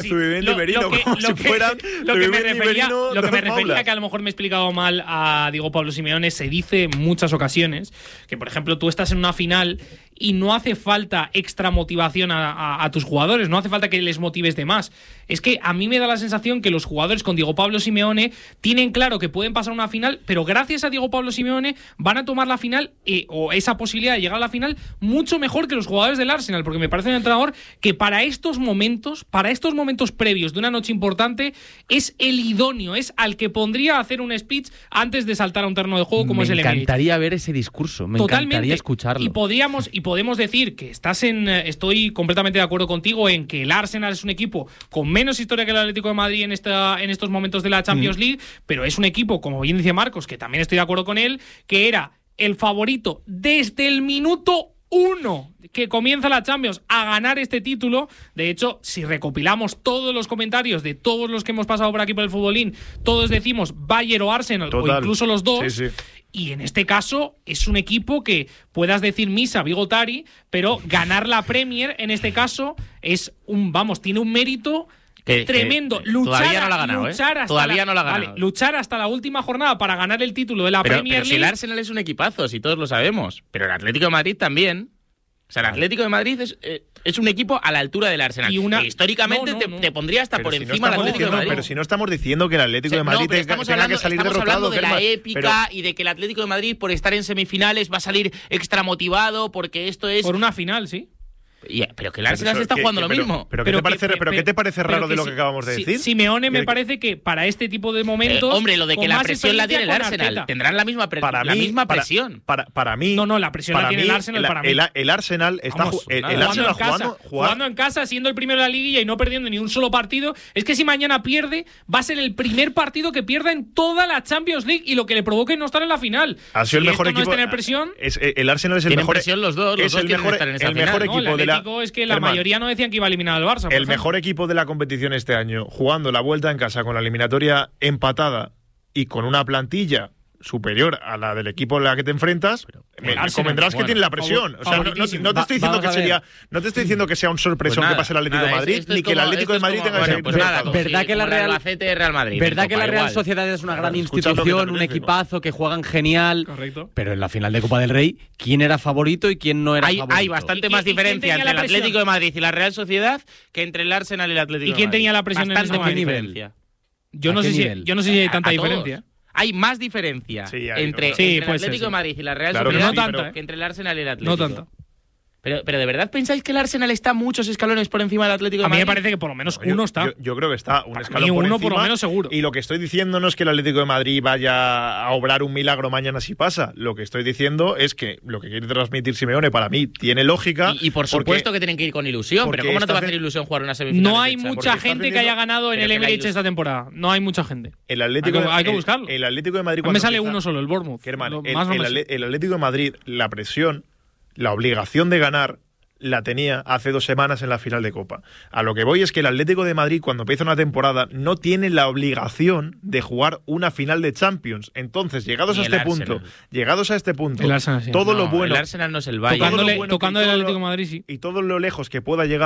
Speaker 4: lo, que, como si fueran
Speaker 3: lo que me refería, lo que me refería que a lo mejor me he explicado mal a Diego Pablo Simeone, se dice en muchas ocasiones que, por ejemplo, tú estás en una final y no hace falta extra motivación a, a, a tus jugadores, no hace falta que les motives de más. Es que a mí me da la sensación que los jugadores con Diego Pablo Simeone tienen claro que pueden pasar una final, pero gracias a Diego Pablo Simeone van a tomar la final eh, o esa posibilidad de llegar a la final mucho mejor que los jugadores del Arsenal, porque me parece un entrenador que para estos momentos, para estos momentos previos de una noche importante, es el idóneo, es al que pondría a hacer un speech antes de saltar a un terreno de juego como
Speaker 5: me
Speaker 3: es el Emirates.
Speaker 5: Me encantaría ver ese discurso, me
Speaker 3: Totalmente.
Speaker 5: encantaría escucharlo.
Speaker 3: Y podríamos y podemos decir que estás en estoy completamente de acuerdo contigo en que el Arsenal es un equipo con menos historia que el Atlético de Madrid en esta en estos momentos de la Champions mm. League, pero es un equipo, como bien dice Marcos, que también estoy de acuerdo con él, que era el favorito desde el minuto uno que comienza la Champions a ganar este título. De hecho, si recopilamos todos los comentarios de todos los que hemos pasado por aquí por el Futbolín, todos decimos Bayern o Arsenal, Total. o incluso los dos. Sí, sí. Y en este caso es un equipo que puedas decir misa, Bigotari, pero ganar la Premier en este caso es un, vamos, tiene un mérito que, tremendo.
Speaker 6: Que
Speaker 3: luchar,
Speaker 6: todavía no la ha ganado,
Speaker 3: luchar
Speaker 6: ¿eh?
Speaker 3: hasta
Speaker 6: Todavía
Speaker 3: la,
Speaker 6: no la ha ganado.
Speaker 3: Vale, luchar hasta la última jornada para ganar el título de la
Speaker 6: pero,
Speaker 3: Premier
Speaker 6: pero
Speaker 3: League.
Speaker 6: Si el Arsenal es un equipazo, si todos lo sabemos, pero el Atlético de Madrid también. O sea, el Atlético de Madrid es, eh, es un equipo a la altura del Arsenal. Y una... que históricamente no, no, no. Te, te pondría hasta pero por si encima
Speaker 4: no
Speaker 6: del Atlético
Speaker 4: diciendo,
Speaker 6: de Madrid.
Speaker 4: Pero si no estamos diciendo que el Atlético o sea, de Madrid
Speaker 6: no,
Speaker 4: tenga,
Speaker 6: hablando,
Speaker 4: que salir
Speaker 6: estamos
Speaker 4: derrotado.
Speaker 6: Estamos hablando de la épica
Speaker 4: pero...
Speaker 6: y de que el Atlético de Madrid, por estar en semifinales, va a salir extra motivado porque esto es...
Speaker 3: Por una final, sí.
Speaker 6: Yeah, pero que el Arsenal se está
Speaker 4: que,
Speaker 6: jugando
Speaker 4: que,
Speaker 6: lo
Speaker 4: pero,
Speaker 6: mismo.
Speaker 4: Pero, pero, ¿qué, te parece, pero, pero ¿qué te parece raro de lo que si, acabamos de decir?
Speaker 3: Simeone me parece que para este tipo de momentos...
Speaker 6: Eh, hombre, lo de que la presión la tiene el Arsenal. Arteta. Tendrán la misma, pre
Speaker 4: para
Speaker 6: la
Speaker 4: mí,
Speaker 6: misma presión.
Speaker 4: Para, para, para mí...
Speaker 3: No, no, la presión la tiene
Speaker 4: mí,
Speaker 3: el Arsenal
Speaker 4: la,
Speaker 3: para mí.
Speaker 4: El, el Arsenal está
Speaker 3: Vamos,
Speaker 4: el,
Speaker 3: nada,
Speaker 4: el Arsenal
Speaker 3: jugando, en casa,
Speaker 4: jugando,
Speaker 3: jugando en casa, siendo el primero de la liguilla y no perdiendo ni un solo partido. Es que si mañana pierde, va a ser el primer partido que pierda en toda la Champions League y lo que le provoque no estar en la final.
Speaker 4: Ha sido
Speaker 3: si
Speaker 4: el mejor
Speaker 3: esto
Speaker 4: equipo.
Speaker 3: No es tener presión,
Speaker 4: es, el Arsenal es el mejor.
Speaker 6: Presión los dos, los
Speaker 4: es
Speaker 6: dos
Speaker 4: el mejor,
Speaker 6: estar en esa
Speaker 4: el mejor
Speaker 6: final.
Speaker 4: equipo
Speaker 3: no,
Speaker 4: de la.
Speaker 3: Es que la
Speaker 4: Herman,
Speaker 3: mayoría no decían que iba a eliminar al Barça.
Speaker 4: El mejor equipo de la competición este año, jugando la vuelta en casa con la eliminatoria empatada y con una plantilla superior a la del equipo a la que te enfrentas, pero, me convendrás bueno, que tiene la presión. O sea, no, no, no te estoy diciendo que sería, no te estoy diciendo que sea un sorpresón pues nada, que pase el Atlético
Speaker 6: nada,
Speaker 4: de Madrid,
Speaker 6: esto
Speaker 4: ni
Speaker 6: como,
Speaker 4: que el Atlético de Madrid
Speaker 6: como,
Speaker 4: tenga
Speaker 6: bueno,
Speaker 4: que ser
Speaker 6: pues nada,
Speaker 5: verdad
Speaker 6: sí,
Speaker 5: que la Real,
Speaker 6: Albacete, Real Madrid,
Speaker 5: verdad que la Real
Speaker 6: igual.
Speaker 5: Sociedad es una gran
Speaker 4: claro,
Speaker 5: institución, un equipazo que juegan genial.
Speaker 3: Correcto.
Speaker 5: Pero en la final de Copa del Rey, ¿quién era favorito y quién no era
Speaker 6: hay,
Speaker 5: favorito?
Speaker 6: Hay bastante más diferencia entre el Atlético de Madrid y la Real Sociedad que entre el Arsenal y el Atlético de Madrid.
Speaker 3: ¿Y quién tenía la presión en ese
Speaker 6: nivel?
Speaker 3: Yo no sé si yo no sé si hay tanta diferencia.
Speaker 6: Hay más diferencia
Speaker 4: sí, hay,
Speaker 6: entre,
Speaker 4: no,
Speaker 6: sí,
Speaker 3: pues
Speaker 6: entre el Atlético
Speaker 3: sí, sí.
Speaker 6: de Madrid y la Real
Speaker 4: claro
Speaker 6: Sociedad
Speaker 3: no tanta,
Speaker 6: que entre el Arsenal y el Atlético.
Speaker 3: No tanto.
Speaker 6: Pero, pero ¿de verdad pensáis que el Arsenal está muchos escalones por encima del Atlético de Madrid?
Speaker 3: A mí me parece que por lo menos
Speaker 4: no,
Speaker 3: uno
Speaker 4: yo,
Speaker 3: está.
Speaker 4: Yo, yo creo que está un
Speaker 3: Para
Speaker 4: escalón
Speaker 3: mí
Speaker 4: por
Speaker 3: uno
Speaker 4: encima.
Speaker 3: por lo menos seguro.
Speaker 4: Y lo que estoy diciendo no es que el Atlético de Madrid vaya a obrar un milagro mañana si pasa. Lo que estoy diciendo es que lo que quiere transmitir Simeone para mí tiene lógica.
Speaker 6: Y, y por supuesto que tienen que ir con ilusión. Pero ¿cómo no te va a hacer ilusión jugar una semifinal?
Speaker 3: No hay mucha gente que haya ganado en el Emirates esta temporada. No hay mucha gente.
Speaker 4: El Atlético
Speaker 3: hay que, hay que
Speaker 4: el,
Speaker 3: buscarlo.
Speaker 4: El Atlético de Madrid.
Speaker 3: A mí me sale uno solo, el Bournemouth.
Speaker 4: Germán,
Speaker 3: Lo,
Speaker 4: el,
Speaker 3: más
Speaker 4: el,
Speaker 3: no
Speaker 4: el, el Atlético de Madrid, la presión, la obligación de ganar la tenía hace dos semanas en la final de Copa. A lo que voy es que el Atlético de Madrid, cuando empieza una temporada, no tiene la obligación de jugar una final de Champions. Entonces, llegados a este
Speaker 6: Arsenal.
Speaker 4: punto, llegados a este punto,
Speaker 3: el Arsenal, sí.
Speaker 4: todo
Speaker 6: no,
Speaker 4: lo bueno,
Speaker 6: el Arsenal no es el Bayern.
Speaker 3: Tocándole,
Speaker 4: bueno
Speaker 3: tocando el Atlético de Madrid, sí.
Speaker 4: Y todo lo lejos que pueda llegar,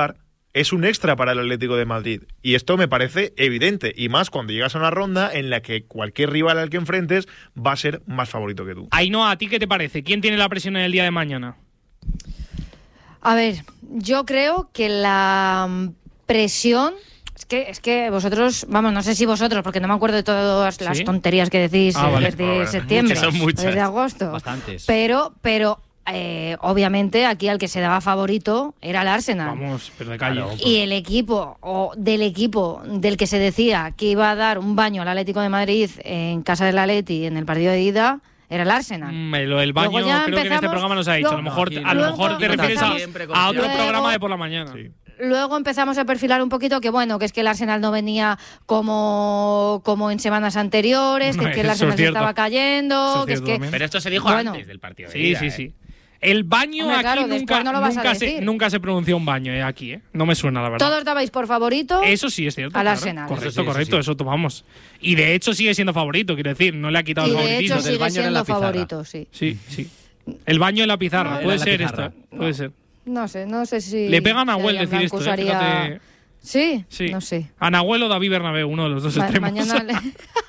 Speaker 4: es un extra para el Atlético de Madrid. Y esto me parece evidente, y más cuando llegas a una ronda en la que cualquier rival al que enfrentes va a ser más favorito que tú.
Speaker 3: Ainhoa, ¿a ti qué te parece? ¿Quién tiene la presión en el día de mañana?
Speaker 7: A ver, yo creo que la presión... Es que, es que vosotros, vamos, no sé si vosotros, porque no me acuerdo de todas las ¿Sí? tonterías que decís ah, vale. desde vale. septiembre,
Speaker 5: muchas, son muchas.
Speaker 7: desde agosto.
Speaker 5: Bastantes.
Speaker 7: Pero, pero... Eh, obviamente aquí al que se daba favorito era el Arsenal.
Speaker 3: Vamos, pero de calle.
Speaker 7: Y el equipo, o del equipo del que se decía que iba a dar un baño al Atlético de Madrid en casa del Atleti en el partido de ida, era el Arsenal.
Speaker 3: Mm, lo, el baño creo que en este programa nos ha dicho. Luego, a lo mejor, a lo mejor te refieres a, a otro luego, programa de por la mañana. Sí.
Speaker 7: Luego empezamos a perfilar un poquito que bueno, que es que el Arsenal no venía como, como en semanas anteriores, que, no, que el Arsenal se estaba cayendo. Que es que,
Speaker 6: pero esto se dijo bueno, antes del partido de
Speaker 3: sí,
Speaker 6: ida,
Speaker 3: sí,
Speaker 6: ¿eh?
Speaker 3: sí. El baño Hombre, aquí claro, nunca, no nunca, se, nunca se pronunció un baño eh, aquí, ¿eh? No me suena, la verdad.
Speaker 7: Todos dabais por favorito.
Speaker 3: Eso sí, es cierto.
Speaker 7: Al
Speaker 3: claro.
Speaker 7: Arsenal.
Speaker 3: Correcto,
Speaker 5: sí,
Speaker 3: correcto,
Speaker 5: sí, sí.
Speaker 3: eso tomamos. Y de hecho sigue siendo favorito, quiero decir, no le ha quitado
Speaker 7: y
Speaker 3: el favoritismo.
Speaker 7: De hecho sigue
Speaker 5: del baño
Speaker 7: siendo
Speaker 5: en la
Speaker 7: favorito, sí.
Speaker 3: Sí, sí. El baño en la pizarra,
Speaker 7: no,
Speaker 3: puede
Speaker 5: la
Speaker 3: ser
Speaker 5: pizarra.
Speaker 3: esto, ¿eh? Puede ser.
Speaker 7: No sé, no sé si.
Speaker 3: Le pegan a Nahuel decir esto, ¿eh? Fíjate.
Speaker 7: ¿Sí?
Speaker 3: Sí.
Speaker 7: No sé.
Speaker 3: A Nahuel o David Bernabéu, uno de los dos
Speaker 7: Ma-
Speaker 3: extremos.
Speaker 7: Mañana le...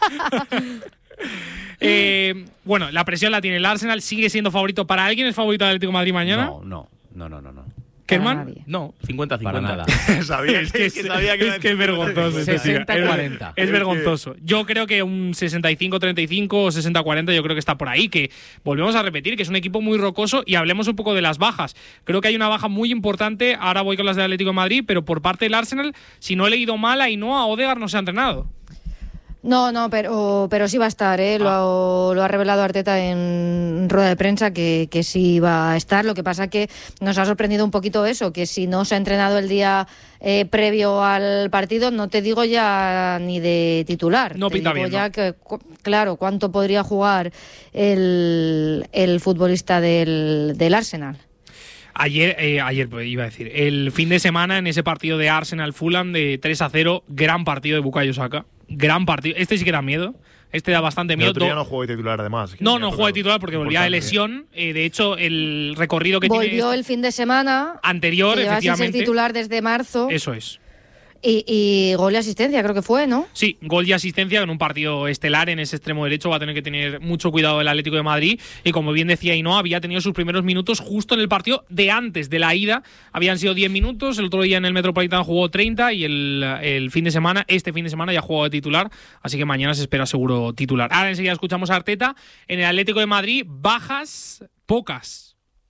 Speaker 3: eh, bueno, la presión la tiene el Arsenal, sigue siendo favorito. ¿Para alguien es favorito del Atlético de Madrid mañana?
Speaker 5: No, no, no, no, no. no.
Speaker 3: ¿Kerman?
Speaker 6: No, cincuenta cincuenta.
Speaker 5: Para nada.
Speaker 4: sabía,
Speaker 3: es que es,
Speaker 4: que sabía que
Speaker 3: es, que es vergonzoso.
Speaker 5: sesenta cuarenta.
Speaker 3: Es, es vergonzoso. Yo creo que un sesenta y cinco treinta y cinco o sesenta cuarenta yo creo que está por ahí, que volvemos a repetir que es un equipo muy rocoso. Y hablemos un poco de las bajas. Creo que hay una baja muy importante, ahora voy con las del Atlético de Madrid, pero por parte del Arsenal, si no he leído mal, Ainhoa, Odegaard no se ha entrenado.
Speaker 7: No, no, pero, pero sí va a estar, ¿eh? Ah. Lo, lo ha revelado Arteta en rueda de prensa que, que sí va a estar. Lo que pasa que nos ha sorprendido un poquito eso, que si no se ha entrenado el día eh, previo al partido, no te digo ya ni de titular.
Speaker 3: No
Speaker 7: te
Speaker 3: pinta
Speaker 7: digo
Speaker 3: bien,
Speaker 7: ya
Speaker 3: ¿no?
Speaker 7: que, claro, cuánto podría jugar el, el futbolista del, del Arsenal.
Speaker 3: Ayer, eh, ayer pues, iba a decir, el fin de semana en ese partido de Arsenal-Fulham de tres a cero, gran partido de Bukayo Saka. Gran partido. Este sí que da miedo. Este da bastante miedo.
Speaker 4: El otro día no jugó de titular, además.
Speaker 3: No, no jugó de titular porque volvía de lesión. Eh, de hecho, el recorrido que
Speaker 7: Volvió
Speaker 3: tiene...
Speaker 7: Volvió el fin de semana.
Speaker 3: Anterior,
Speaker 7: que
Speaker 3: efectivamente.
Speaker 7: Sin ser titular desde marzo.
Speaker 3: Eso es.
Speaker 7: Y, y gol y asistencia, creo que fue, ¿no?
Speaker 3: Sí, gol y asistencia en un partido estelar en ese extremo derecho. Va a tener que tener mucho cuidado el Atlético de Madrid. Y como bien decía Ainhoa, había tenido sus primeros minutos justo en el partido de antes de la ida. Habían sido diez minutos. El otro día en el Metropolitano jugó treinta. Y el, el fin de semana, este fin de semana, ya jugó de titular. Así que mañana se espera seguro titular. Ahora enseguida escuchamos a Arteta. En el Atlético de Madrid, bajas pocas.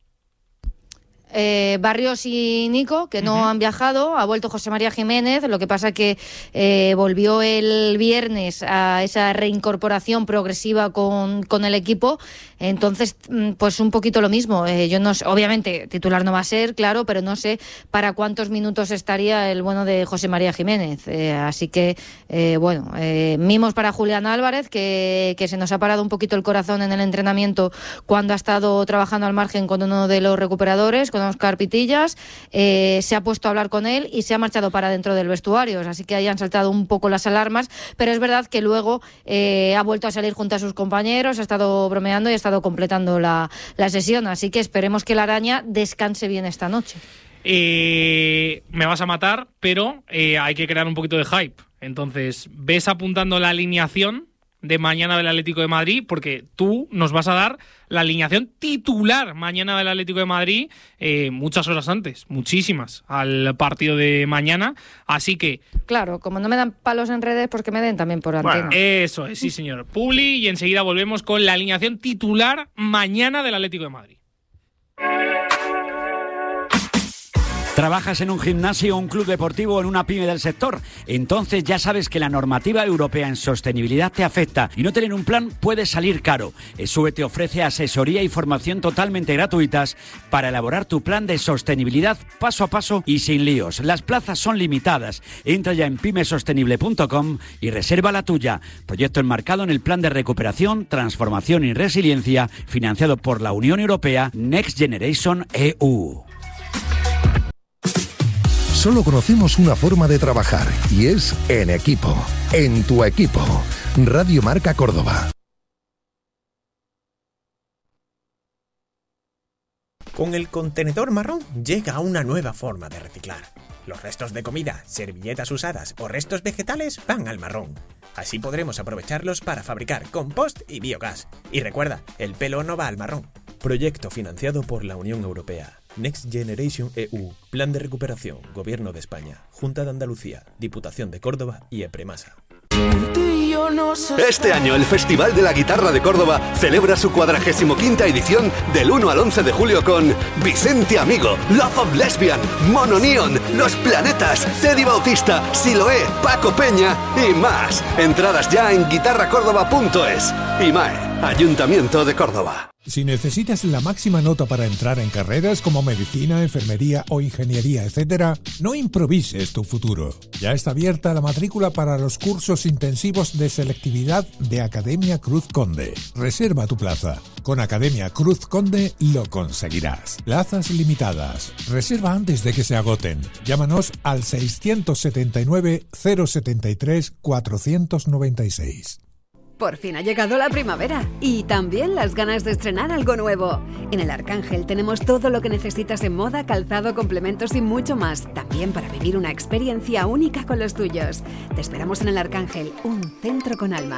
Speaker 7: Eh, Barrios y Nico, que no uh-huh. han viajado, ha vuelto José María Jiménez, lo que pasa que eh, volvió el viernes a esa reincorporación progresiva con, con el equipo, entonces pues un poquito lo mismo, eh, yo no sé, obviamente titular no va a ser, claro, pero no sé para cuántos minutos estaría el bueno de José María Jiménez, eh, así que eh, bueno, eh, mimos para Julián Álvarez, que, que se nos ha parado un poquito el corazón en el entrenamiento cuando ha estado trabajando al margen con uno de los recuperadores, con Óscar Pitillas, eh, se ha puesto a hablar con él y se ha marchado para dentro del vestuario, así que ahí han saltado un poco las alarmas, pero es verdad que luego eh, ha vuelto a salir junto a sus compañeros, ha estado bromeando y ha estado completando la, la sesión, así que esperemos que la araña descanse bien esta noche.
Speaker 3: Eh, me vas a matar, pero eh, hay que crear un poquito de hype, entonces ves apuntando la alineación de mañana del Atlético de Madrid, porque tú nos vas a dar la alineación titular mañana del Atlético de Madrid eh, muchas horas antes, muchísimas, al partido de mañana, así que...
Speaker 7: Claro, como no me dan palos en redes, pues que me den también por antena.
Speaker 3: Bueno, eso es, sí señor. Publi, y enseguida volvemos con la alineación titular mañana del Atlético de Madrid.
Speaker 10: ¿Trabajas en un gimnasio, un club deportivo o en una pyme del sector? Entonces ya sabes que la normativa europea en sostenibilidad te afecta y no tener un plan puede salir caro. ESUE te ofrece asesoría y formación totalmente gratuitas para elaborar tu plan de sostenibilidad paso a paso y sin líos. Las plazas son limitadas. Entra ya en pymesostenible punto com y reserva la tuya. Proyecto enmarcado en el Plan de Recuperación, Transformación y Resiliencia financiado por la Unión Europea Next Generation E U.
Speaker 11: Solo conocemos una forma de trabajar y es en equipo, en tu equipo. Radio Marca Córdoba.
Speaker 12: Con el contenedor marrón llega una nueva forma de reciclar. Los restos de comida, servilletas usadas o restos vegetales van al marrón. Así podremos aprovecharlos para fabricar compost y biogás. Y recuerda, el pelo no va al marrón. Proyecto financiado por la Unión Europea. Next Generation E U. Plan de recuperación. Gobierno de España. Junta de Andalucía. Diputación de Córdoba y EPREMASA.
Speaker 13: Este año el Festival de la Guitarra de Córdoba celebra su cuadragésimo quinta edición del uno al once de julio con Vicente Amigo, Love of Lesbian, Mono Neon, Los Planetas, Teddy Bautista, Siloé, Paco Peña y más. Entradas ya en guitarra córdoba punto es. IMAE, Ayuntamiento de Córdoba.
Speaker 14: Si necesitas la máxima nota para entrar en carreras como medicina, enfermería o ingeniería, etcétera, no improvises tu futuro. Ya está abierta la matrícula para los cursos intensivos de selectividad de Academia Cruz Conde. Reserva tu plaza. Con Academia Cruz Conde lo conseguirás. Plazas limitadas. Reserva antes de que se agoten. Llámanos al seiscientos setenta y nueve, cero setenta y tres, cuatrocientos noventa y seis.
Speaker 15: Por fin ha llegado la primavera y también las ganas de estrenar algo nuevo. En el Arcángel tenemos todo lo que necesitas en moda, calzado, complementos y mucho más. También para vivir una experiencia única con los tuyos. Te esperamos en el Arcángel, un centro con alma.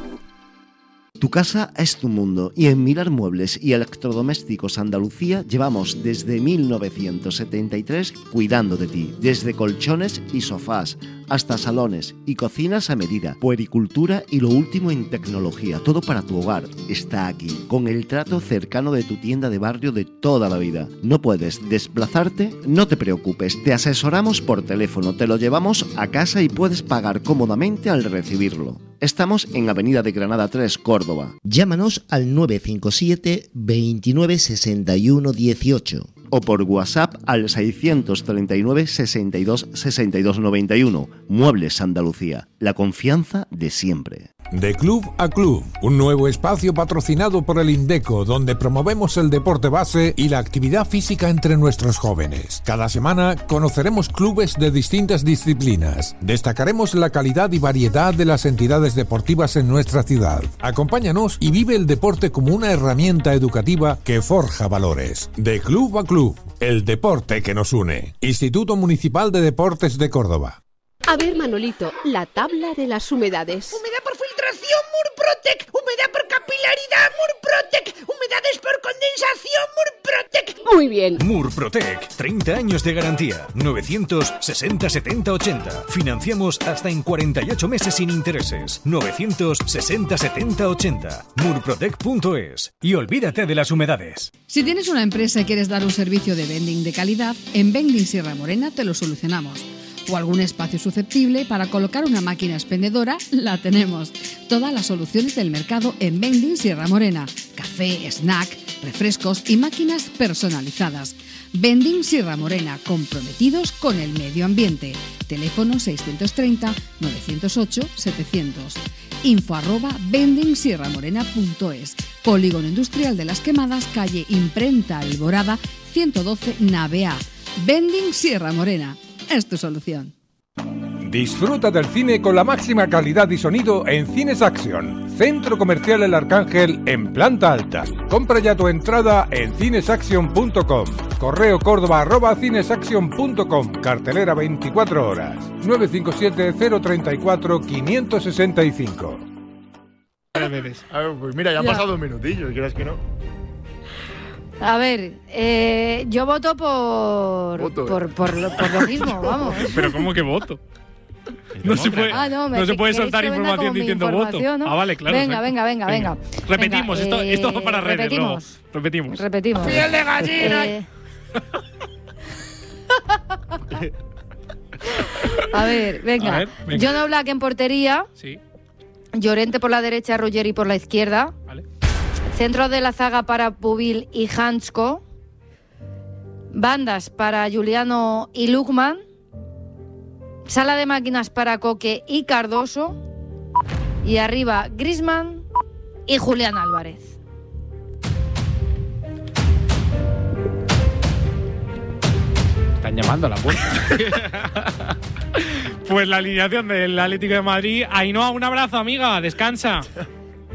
Speaker 16: Tu casa es tu mundo y en Mirar Muebles y Electrodomésticos Andalucía llevamos desde mil novecientos setenta y tres cuidando de ti. Desde colchones y sofás hasta salones y cocinas a medida, puericultura y lo último en tecnología. Todo para tu hogar está aquí, con el trato cercano de tu tienda de barrio de toda la vida. ¿No puedes desplazarte? No te preocupes, te asesoramos por teléfono, te lo llevamos a casa y puedes pagar cómodamente al recibirlo. Estamos en Avenida de Granada tres, Córdoba.
Speaker 17: Llámanos al nueve cinco siete, veintinueve, sesenta y uno, dieciocho.
Speaker 16: O por WhatsApp al seiscientos treinta y nueve, sesenta y dos, sesenta y dos, noventa y uno. Muebles Andalucía, la confianza de siempre.
Speaker 14: De Club a Club, un nuevo espacio patrocinado por el Indeco, donde promovemos el deporte base y la actividad física entre nuestros jóvenes. Cada semana conoceremos clubes de distintas disciplinas. Destacaremos la calidad y variedad de las entidades deportivas en nuestra ciudad. Acompáñanos y vive el deporte como una herramienta educativa que forja valores. De Club a Club, el deporte que nos une. Instituto Municipal de Deportes de Córdoba.
Speaker 18: A ver, Manolito, la tabla de las humedades.
Speaker 19: Humedad por filtración, Murprotec. Humedad por capilaridad, Murprotec. Humedades por condensación, Murprotec.
Speaker 18: Muy bien.
Speaker 20: Murprotec, treinta años de garantía. novecientos sesenta, setenta, ochenta. Financiamos hasta en cuarenta y ocho meses sin intereses. novecientos sesenta, setenta, ochenta. Murprotec punto es. Y olvídate de las humedades.
Speaker 21: Si tienes una empresa y quieres dar un servicio de vending de calidad, en Vending Sierra Morena te lo solucionamos. O algún espacio susceptible para colocar una máquina expendedora, la tenemos. Todas las soluciones del mercado en Vending Sierra Morena. Café, snack, refrescos y máquinas personalizadas. Vending Sierra Morena, comprometidos con el medio ambiente. Teléfono seiscientos treinta, novecientos ocho, setecientos. Info arroba vending sierra morena punto es. Polígono Industrial de las Quemadas, calle Imprenta Alborada, ciento doce, nave A. Vending Sierra Morena. Es tu solución.
Speaker 14: Disfruta del cine con la máxima calidad y sonido en Cines Action, Centro Comercial El Arcángel en planta alta. Compra ya tu entrada en cinesaction punto com. Correo córdoba arroba cinesaction punto com. Cartelera veinticuatro horas. nueve cinco siete, cero tres cuatro, cinco seis cinco.
Speaker 4: A ver, pues mira, ya han
Speaker 7: Ya.
Speaker 4: pasado un minutillo, ¿quieres que no?
Speaker 7: A ver, eh, yo voto por,
Speaker 4: Voto,
Speaker 7: por,
Speaker 4: eh.
Speaker 7: por, lo, por lo mismo, vamos.
Speaker 3: Pero ¿cómo que voto? No se puede,
Speaker 7: Ah, no, me-
Speaker 3: no se puede
Speaker 7: queréis
Speaker 3: soltar
Speaker 7: que venga
Speaker 3: información
Speaker 7: con mi
Speaker 3: diciendo voto.
Speaker 7: información, ¿no?
Speaker 3: Ah, vale, claro.
Speaker 7: Venga,
Speaker 3: exacto.
Speaker 7: venga, venga, venga.
Speaker 3: Repetimos,
Speaker 7: Venga,
Speaker 3: esto,
Speaker 7: eh,
Speaker 3: esto va para redes
Speaker 7: repetimos.
Speaker 3: luego. Repetimos.
Speaker 7: Repetimos.
Speaker 19: ¡Piel de gallina!
Speaker 7: Eh, A ver, venga.
Speaker 3: A ver, venga.
Speaker 7: John Oblak en portería.
Speaker 3: Sí.
Speaker 7: Llorente por la derecha, Ruggeri por la izquierda.
Speaker 3: Vale.
Speaker 7: Centro de la zaga para Pubil y Hansko. Bandas para Juliano y Lukman. Sala de máquinas para Coque y Cardoso. Y arriba Griezmann y Julián Álvarez.
Speaker 5: Están llamando a la puerta.
Speaker 3: Pues la alineación del Atlético de Madrid. Ainhoa, un abrazo, amiga. Descansa.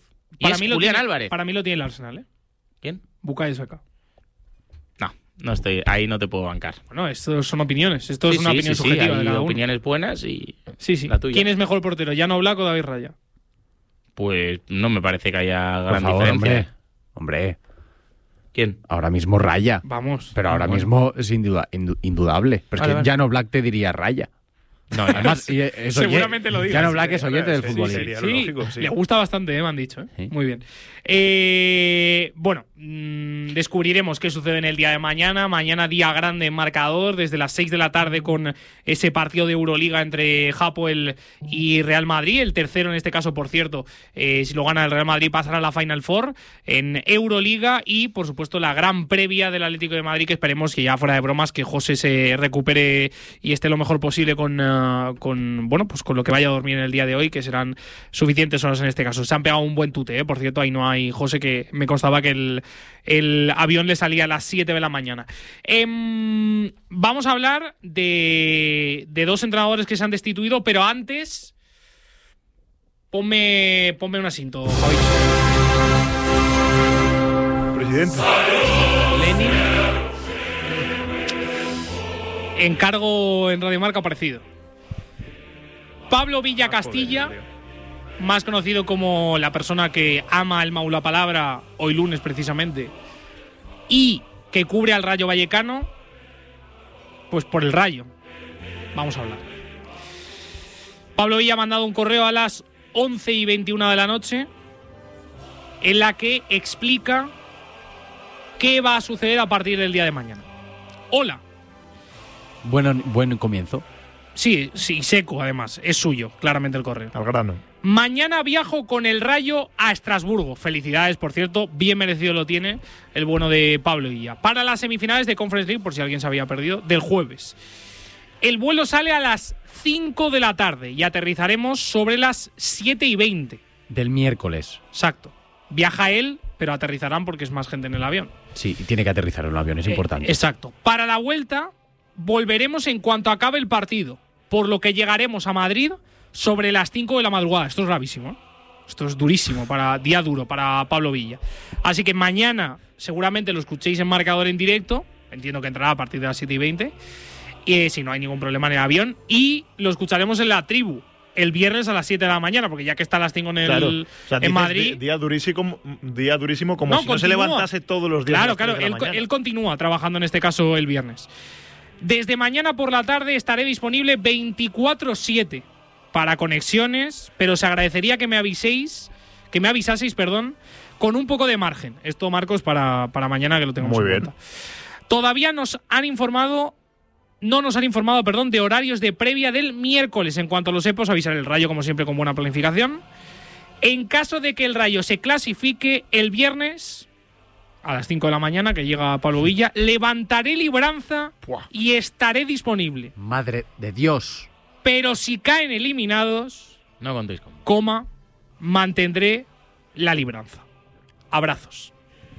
Speaker 6: Y
Speaker 3: Para
Speaker 6: es
Speaker 3: mí lo
Speaker 6: Julián
Speaker 3: tiene-
Speaker 6: Álvarez.
Speaker 3: Para mí lo tiene el Arsenal, ¿eh?
Speaker 6: ¿Quién?
Speaker 3: Bukayo Saka.
Speaker 6: No, no estoy, ahí no te puedo bancar.
Speaker 3: Bueno, esto son opiniones, esto
Speaker 6: sí,
Speaker 3: es una
Speaker 6: sí,
Speaker 3: opinión
Speaker 6: sí,
Speaker 3: subjetiva
Speaker 6: sí,
Speaker 3: de
Speaker 6: hay
Speaker 3: cada uno.
Speaker 6: opiniones buenas y
Speaker 3: sí, sí.
Speaker 6: la tuya.
Speaker 3: ¿Quién es mejor portero, Jan Oblak o David Raya?
Speaker 6: Pues no me parece que haya
Speaker 5: Por
Speaker 6: gran
Speaker 5: favor,
Speaker 6: diferencia.
Speaker 5: Hombre, hombre.
Speaker 6: ¿Quién?
Speaker 5: Ahora mismo Raya.
Speaker 3: Vamos.
Speaker 5: Pero ahora
Speaker 3: bueno.
Speaker 5: mismo es induda, indu, indudable. Pero
Speaker 6: Vale,
Speaker 5: es que
Speaker 6: vale.
Speaker 5: Jan Oblak te diría Raya.
Speaker 6: No,
Speaker 5: Además, y es
Speaker 3: seguramente
Speaker 5: oye,
Speaker 3: lo digas.
Speaker 5: Jan Oblak es oyente del
Speaker 4: sí,
Speaker 5: fútbol.
Speaker 4: sí,
Speaker 5: Sí,
Speaker 4: sería
Speaker 3: Sí,
Speaker 4: lógico, sí.
Speaker 3: le gusta bastante, ¿eh? Me han dicho. ¿eh?
Speaker 5: Sí.
Speaker 3: Muy bien. Eh, bueno, mmm, descubriremos qué sucede en el día de mañana. Mañana día grande en marcador, desde las seis de la tarde con ese partido de Euroliga entre Hapoel y Real Madrid. El tercero, en este caso, por cierto, eh, si lo gana el Real Madrid pasará a la Final Four en Euroliga. Y, por supuesto, la gran previa del Atlético de Madrid, que esperemos que ya fuera de bromas, que José se recupere y esté lo mejor posible con... Uh, con bueno, pues con lo que vaya a dormir en el día de hoy, que serán suficientes horas en este caso. Se han pegado un buen tute, ¿eh? Por cierto, ahí no hay José, que me constaba que el, el avión le salía a las siete de la mañana. Eh, vamos a hablar de, de dos entrenadores que se han destituido, pero antes ponme, ponme un asiento, Javi.
Speaker 4: Presidente.
Speaker 3: Lenin. Encargo en Radio Marca aparecido. Pablo Villa Castilla, más conocido como la persona que ama el Maula Palabra, hoy lunes precisamente, y que cubre al Rayo Vallecano, pues por el Rayo. Vamos a hablar. Pablo Villa ha mandado un correo a las once y veintiuna de la noche en la que explica qué va a suceder a partir del día de mañana. Hola.
Speaker 5: Bueno, buen comienzo.
Speaker 3: Sí, sí, seco además. Es suyo, claramente el correo.
Speaker 4: Al grano.
Speaker 3: Mañana viajo con el Rayo a Estrasburgo. Felicidades, por cierto. Bien merecido lo tiene el bueno de Pablo Villa. Para las semifinales de Conference League, por si alguien se había perdido, del jueves. El vuelo sale a las cinco de la tarde y aterrizaremos sobre las siete y veinte.
Speaker 5: Del miércoles.
Speaker 3: Exacto. Viaja él, pero aterrizarán porque es más gente en el avión.
Speaker 5: Sí, y tiene que aterrizar en un avión, es
Speaker 3: Eh,
Speaker 5: importante.
Speaker 3: Exacto. Para la vuelta, volveremos en cuanto acabe el partido, por lo que llegaremos a Madrid sobre las cinco de la madrugada. Esto es gravísimo, ¿eh? Esto es durísimo, para día duro para Pablo Villa. Así que mañana seguramente lo escuchéis en marcador en directo. Entiendo que entrará a partir de las siete y veinte. Y eh, si no hay ningún problema en el avión. Y lo escucharemos en la tribu el viernes a las siete de la mañana, porque ya que está a las cinco en, el,
Speaker 4: Claro. O sea,
Speaker 3: en
Speaker 4: dices
Speaker 3: Madrid.
Speaker 4: di- Día durísimo, día durísimo como
Speaker 3: No,
Speaker 4: si no se
Speaker 3: continúa.
Speaker 4: levantase todos los días. a
Speaker 3: Claro,
Speaker 4: las
Speaker 3: claro,
Speaker 4: tres de la
Speaker 3: él,
Speaker 4: mañana.
Speaker 3: él continúa trabajando en este caso el viernes. Desde mañana por la tarde estaré disponible veinticuatro siete para conexiones, pero os agradecería que me aviséis, que me avisaseis, perdón, con un poco de margen. Esto, Marcos, para, para mañana que lo tengamos
Speaker 4: Muy
Speaker 3: en
Speaker 4: bien.
Speaker 3: cuenta. Todavía nos han informado, no nos han informado, perdón, de horarios de previa del miércoles. En cuanto lo sepa, os avisaré el Rayo, como siempre, con buena planificación. En caso de que el Rayo se clasifique el viernes a las cinco de la mañana, que llega Pablo Villa, levantaré libranza y estaré disponible.
Speaker 5: Madre de Dios.
Speaker 3: Pero si caen eliminados,
Speaker 6: No contéis con.
Speaker 3: coma, mantendré la libranza. Abrazos.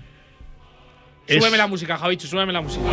Speaker 4: Es-
Speaker 3: Súbeme la música, Javicho, súbeme la música.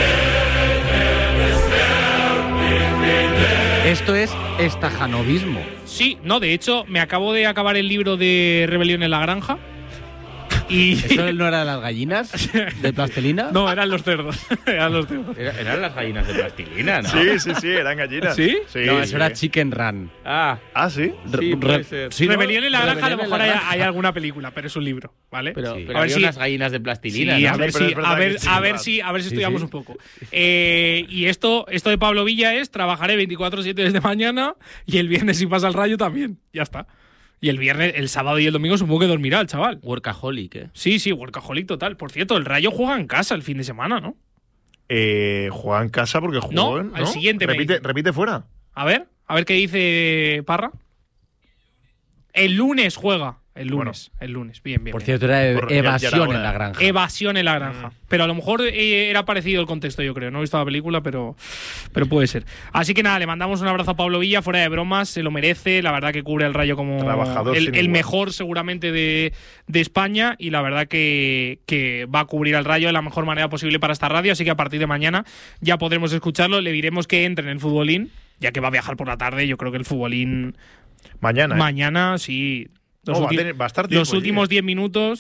Speaker 5: Esto es estajanovismo.
Speaker 3: Sí, no, de hecho, me acabo de acabar el libro de Rebelión en la Granja. Y
Speaker 5: ¿Esto no eran las gallinas de plastilina?
Speaker 3: no, eran los cerdos. Eran los cerdos.
Speaker 6: Era- eran las gallinas de plastilina, ¿no?
Speaker 4: Sí, sí, sí, eran gallinas.
Speaker 3: ¿Sí?
Speaker 4: Sí.
Speaker 5: No, eso era Chicken Run.
Speaker 6: Ah,
Speaker 4: Ah, sí.
Speaker 6: sí,
Speaker 5: Re-
Speaker 6: puede ser.
Speaker 5: sí, ¿no?
Speaker 3: Rebelión en la Granja, a lo
Speaker 5: Rebelión en
Speaker 3: mejor
Speaker 5: la
Speaker 3: hay,
Speaker 5: granja.
Speaker 3: hay alguna película, pero es un libro, ¿vale?
Speaker 6: Pero,
Speaker 3: Sí.
Speaker 6: pero
Speaker 3: A ver
Speaker 6: había
Speaker 3: si-
Speaker 6: unas gallinas de plastilina,
Speaker 3: Sí,
Speaker 6: ¿no?
Speaker 3: a ver,
Speaker 4: Pero
Speaker 3: si,
Speaker 4: es verdad
Speaker 3: a
Speaker 4: que
Speaker 3: ver,
Speaker 4: sí,
Speaker 3: a ver
Speaker 4: verdad.
Speaker 3: si, a ver si
Speaker 5: Sí,
Speaker 3: estudiamos
Speaker 5: sí.
Speaker 3: un poco. Eh, y esto, esto de Pablo Villa es: trabajaré veinticuatro siete desde mañana y el viernes, si pasa el Rayo, también. Ya está. Y el viernes, el sábado y el domingo supongo que dormirá el chaval.
Speaker 6: Workaholic, ¿eh?
Speaker 3: Sí, sí, workaholic total. Por cierto, el Rayo juega en casa el fin de semana, ¿no?
Speaker 4: Eh, juega en casa porque jugó.
Speaker 3: No,
Speaker 4: en-
Speaker 3: al siguiente me
Speaker 4: Repite,
Speaker 3: dice.
Speaker 4: repite fuera.
Speaker 3: A ver, a ver qué dice Parra. El lunes juega. El lunes, el lunes. Bien, bien.
Speaker 5: Por
Speaker 3: bien.
Speaker 5: cierto, era
Speaker 4: Por- ya- ya
Speaker 5: evasión
Speaker 4: era hora.
Speaker 5: en la granja.
Speaker 3: Evasión en la granja. Pero a lo mejor eh, era parecido el contexto, yo creo. No he visto la película, pero, pero puede ser. Así que nada, le mandamos un abrazo a Pablo Villa, fuera de bromas, se lo merece. La verdad que cubre el Rayo como
Speaker 4: Trabajador
Speaker 3: el,
Speaker 4: sin
Speaker 3: el
Speaker 4: igual.
Speaker 3: mejor seguramente de, de España. Y la verdad que, que va a cubrir al Rayo de la mejor manera posible para esta radio. Así que a partir de mañana ya podremos escucharlo. Le diremos que entre en el futbolín, ya que va a viajar por la tarde. Yo creo que el futbolín
Speaker 4: Mañana. ¿eh?
Speaker 3: mañana sí. Los,
Speaker 4: No, va a
Speaker 3: ulti-
Speaker 4: tener- va a estar
Speaker 3: los
Speaker 4: tiempo allí,
Speaker 3: últimos
Speaker 4: ¿eh?
Speaker 3: diez minutos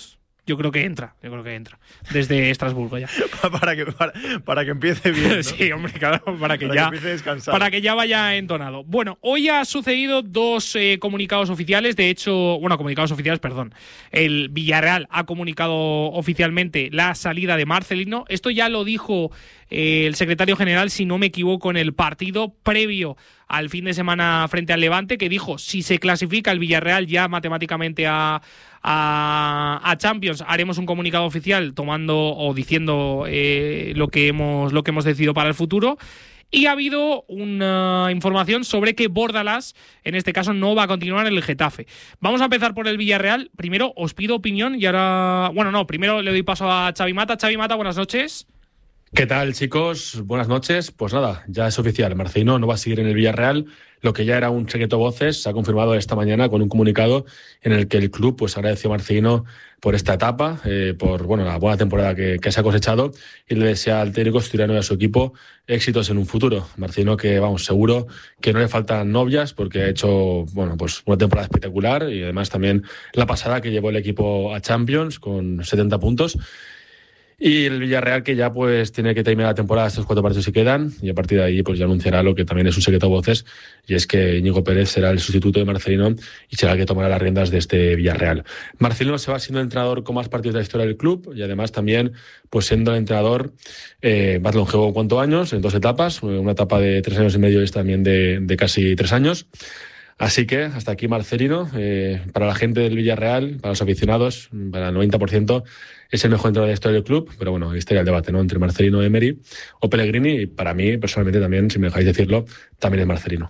Speaker 3: Yo creo que entra, yo creo que entra. Desde Estrasburgo ya.
Speaker 4: para, que, para, para que empiece bien, ¿no?
Speaker 3: Sí, hombre, claro, para que
Speaker 4: para
Speaker 3: ya
Speaker 4: que empiece descansado.
Speaker 3: Para que ya vaya entonado. Bueno, hoy ha sucedido dos eh, comunicados oficiales. De hecho, bueno, comunicados oficiales, perdón. El Villarreal ha comunicado oficialmente la salida de Marcelino. Esto ya lo dijo eh, el secretario general, si no me equivoco, en el partido previo al fin de semana frente al Levante, que dijo, si se clasifica el Villarreal ya matemáticamente a, a, a Champions, haremos un comunicado oficial tomando o diciendo eh, lo que hemos, lo que hemos decidido para el futuro. Y ha habido una información sobre que Bordalás, en este caso, no va a continuar en el Getafe. Vamos a empezar por el Villarreal. Primero os pido opinión y ahora... Bueno, no, primero le doy paso a Xavi Mata. Xavi Mata, buenas noches.
Speaker 1: ¿Qué tal, chicos? Buenas noches. Pues nada, ya es oficial. Marcelino no va a seguir en el Villarreal. Lo que ya era un secreto voces se ha confirmado esta mañana con un comunicado en el que el club pues agradeció a Marcelino por esta etapa, eh, por bueno la buena temporada que, que se ha cosechado y le desea al técnico asturiano y a su equipo éxitos en un futuro. Marcelino que, vamos, seguro que no le faltan novias porque ha hecho bueno pues una temporada espectacular y además también la pasada que llevó el equipo a Champions con setenta puntos. Y el Villarreal que ya pues tiene que terminar la temporada, estos cuatro partidos que quedan, y a partir de ahí pues ya anunciará lo que también es un secreto a voces, y es que Íñigo Pérez será el sustituto de Marcelino y será el que tomará las riendas de este Villarreal. Marcelino se va siendo el entrenador con más partidos de la historia del club y además también pues siendo el entrenador eh, más longevo cuántos años, en dos etapas, una etapa de tres años y medio y esta también de, de casi tres años. Así que hasta aquí Marcelino, eh, para la gente del Villarreal, para los aficionados, para el noventa por ciento es el mejor entrenador de la historia del club, pero bueno, ahí estaría el debate, ¿no? Entre Marcelino, Emery o Pellegrini, y para mí, personalmente también, si me dejáis decirlo, también es Marcelino.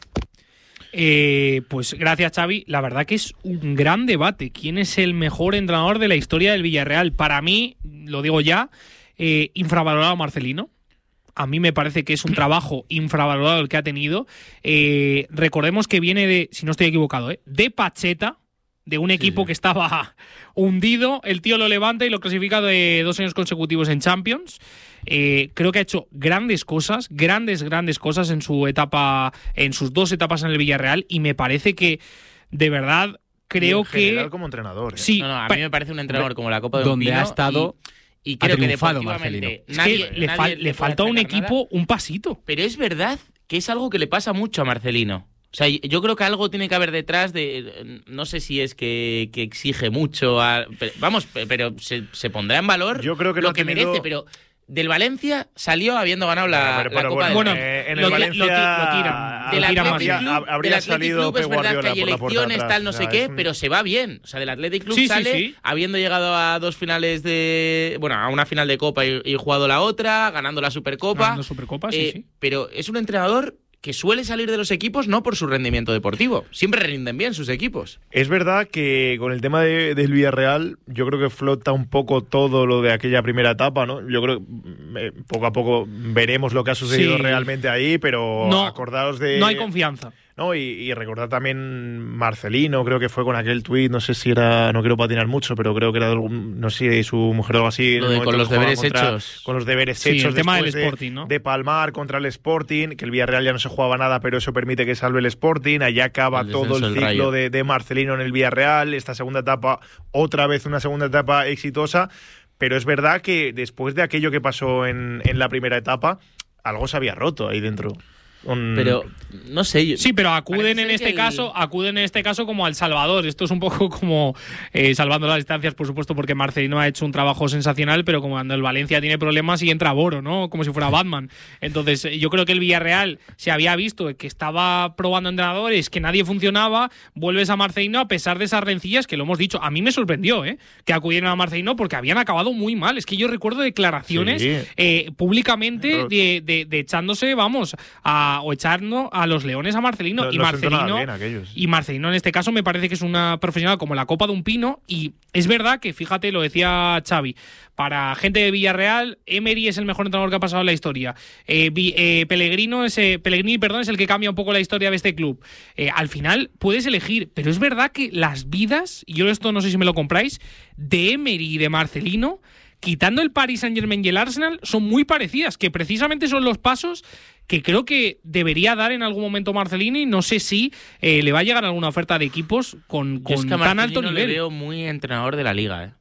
Speaker 3: Eh, pues gracias, Xavi. La verdad que es un gran debate. ¿Quién es el mejor entrenador de la historia del Villarreal? Para mí, lo digo ya, eh, infravalorado Marcelino. A mí me parece que es un trabajo infravalorado el que ha tenido. Eh, recordemos que viene de, si no estoy equivocado, ¿eh? de Pacheta, de un equipo sí, sí. que estaba hundido. El tío lo levanta y lo clasifica de dos años consecutivos en Champions. Eh, creo que ha hecho grandes cosas, grandes, grandes cosas en su etapa, en sus dos etapas en el Villarreal, y me parece que, de verdad, creo
Speaker 4: en general
Speaker 3: que
Speaker 4: como entrenador. ¿eh?
Speaker 3: Sí,
Speaker 6: no, no, a mí me parece un entrenador como la Copa de
Speaker 5: donde
Speaker 6: un Pino
Speaker 5: ha estado.
Speaker 6: Y, y creo que
Speaker 5: triunfado
Speaker 6: deportivamente
Speaker 3: es
Speaker 6: nadie,
Speaker 3: que le,
Speaker 6: nadie
Speaker 3: fal,
Speaker 6: le,
Speaker 3: le falta a un equipo nada, un pasito.
Speaker 6: Pero es verdad que es algo que le pasa mucho a Marcelino. O sea, yo creo que algo tiene que haber detrás de... No sé si es que, que exige mucho... A, pero, vamos, pero se, se pondrá en valor
Speaker 4: yo creo que
Speaker 6: lo
Speaker 4: no
Speaker 6: que
Speaker 4: tenido...
Speaker 6: merece, pero... Del Valencia salió habiendo ganado la,
Speaker 4: pero, pero,
Speaker 6: la Copa
Speaker 4: bueno,
Speaker 6: del
Speaker 3: Bueno,
Speaker 4: eh, en
Speaker 3: lo,
Speaker 4: el Valencia
Speaker 3: lo, lo tiran.
Speaker 6: Del
Speaker 3: Athletic
Speaker 6: Athletic Club,
Speaker 4: habría
Speaker 6: del
Speaker 4: salido
Speaker 6: Club es
Speaker 4: Pep
Speaker 6: verdad que
Speaker 4: Guardiola
Speaker 6: hay
Speaker 4: por la puerta
Speaker 6: elecciones,
Speaker 4: atrás,
Speaker 6: tal, no
Speaker 4: o
Speaker 6: sé
Speaker 4: sea,
Speaker 6: qué,
Speaker 4: es...
Speaker 6: pero se va bien. O sea, del Athletic Club
Speaker 3: sí,
Speaker 6: sale
Speaker 3: sí, sí.
Speaker 6: habiendo llegado a dos finales de... Bueno, a una final de Copa y, y jugado la otra, ganando la Supercopa.
Speaker 3: Ganando Supercopa, sí,
Speaker 6: eh,
Speaker 3: sí.
Speaker 6: Pero es un entrenador que suele salir de los equipos no por su rendimiento deportivo. Siempre rinden bien sus equipos.
Speaker 4: Es verdad que con el tema de, del Villarreal, yo creo que flota un poco todo lo de aquella primera etapa, ¿no? Yo creo que eh, poco a poco veremos lo que ha sucedido
Speaker 3: sí.
Speaker 4: realmente ahí, pero
Speaker 3: no,
Speaker 4: acordaos de...
Speaker 3: No hay confianza.
Speaker 4: No, y, y recordar también Marcelino, creo que fue con aquel tuit, no sé si era, no quiero patinar mucho, pero creo que era de algún, no sé si su mujer o algo así.
Speaker 6: Lo de con los deberes contra, hechos.
Speaker 4: Con los deberes
Speaker 3: sí,
Speaker 4: hechos.
Speaker 3: El tema del
Speaker 4: de,
Speaker 3: Sporting, ¿no?
Speaker 4: De palmar contra el Sporting, que el Villarreal ya no se jugaba nada, pero eso permite que salve el Sporting. Allá acaba el todo el ciclo de, de Marcelino en el Villarreal. Esta segunda etapa, otra vez una segunda etapa exitosa. Pero es verdad que después de aquello que pasó en, en la primera etapa, algo se había roto ahí dentro. Un...
Speaker 6: Pero no sé yo...
Speaker 3: sí, pero acuden en este el... caso acuden en este caso como al Salvador. Esto es un poco como eh, salvando las distancias, por supuesto, porque Marcelino ha hecho un trabajo sensacional, pero como cuando el Valencia tiene problemas y entra Boro, ¿no? Como si fuera Batman. Entonces yo creo que el Villarreal se había visto que estaba probando entrenadores, que nadie funcionaba, vuelves a Marcelino a pesar de esas rencillas que lo hemos dicho. A mí me sorprendió ¿eh? que acudieran a Marcelino porque habían acabado muy mal. Es que yo recuerdo declaraciones sí. eh, públicamente de, de, de echándose, vamos, a o echarnos a los leones a Marcelino.
Speaker 4: No,
Speaker 3: y
Speaker 4: no
Speaker 3: Marcelino y Marcelino en este caso me parece que es una profesional como la Copa de un Pino, y es verdad que, fíjate, lo decía Xavi, para gente de Villarreal, Emery es el mejor entrenador que ha pasado en la historia. Eh, eh, Pellegrino es, eh, Pellegrini, perdón, es el que cambia un poco la historia de este club. Eh, al final puedes elegir, pero es verdad que las vidas, y yo esto no sé si me lo compráis, de Emery y de Marcelino, quitando el Paris Saint-Germain y el Arsenal, son muy parecidas, que precisamente son los pasos que creo que debería dar en algún momento Marcelini. No sé si eh, le va a llegar alguna oferta de equipos con, con
Speaker 6: es que
Speaker 3: tan alto nivel.
Speaker 6: Yo le veo muy entrenador de la Liga, ¿eh?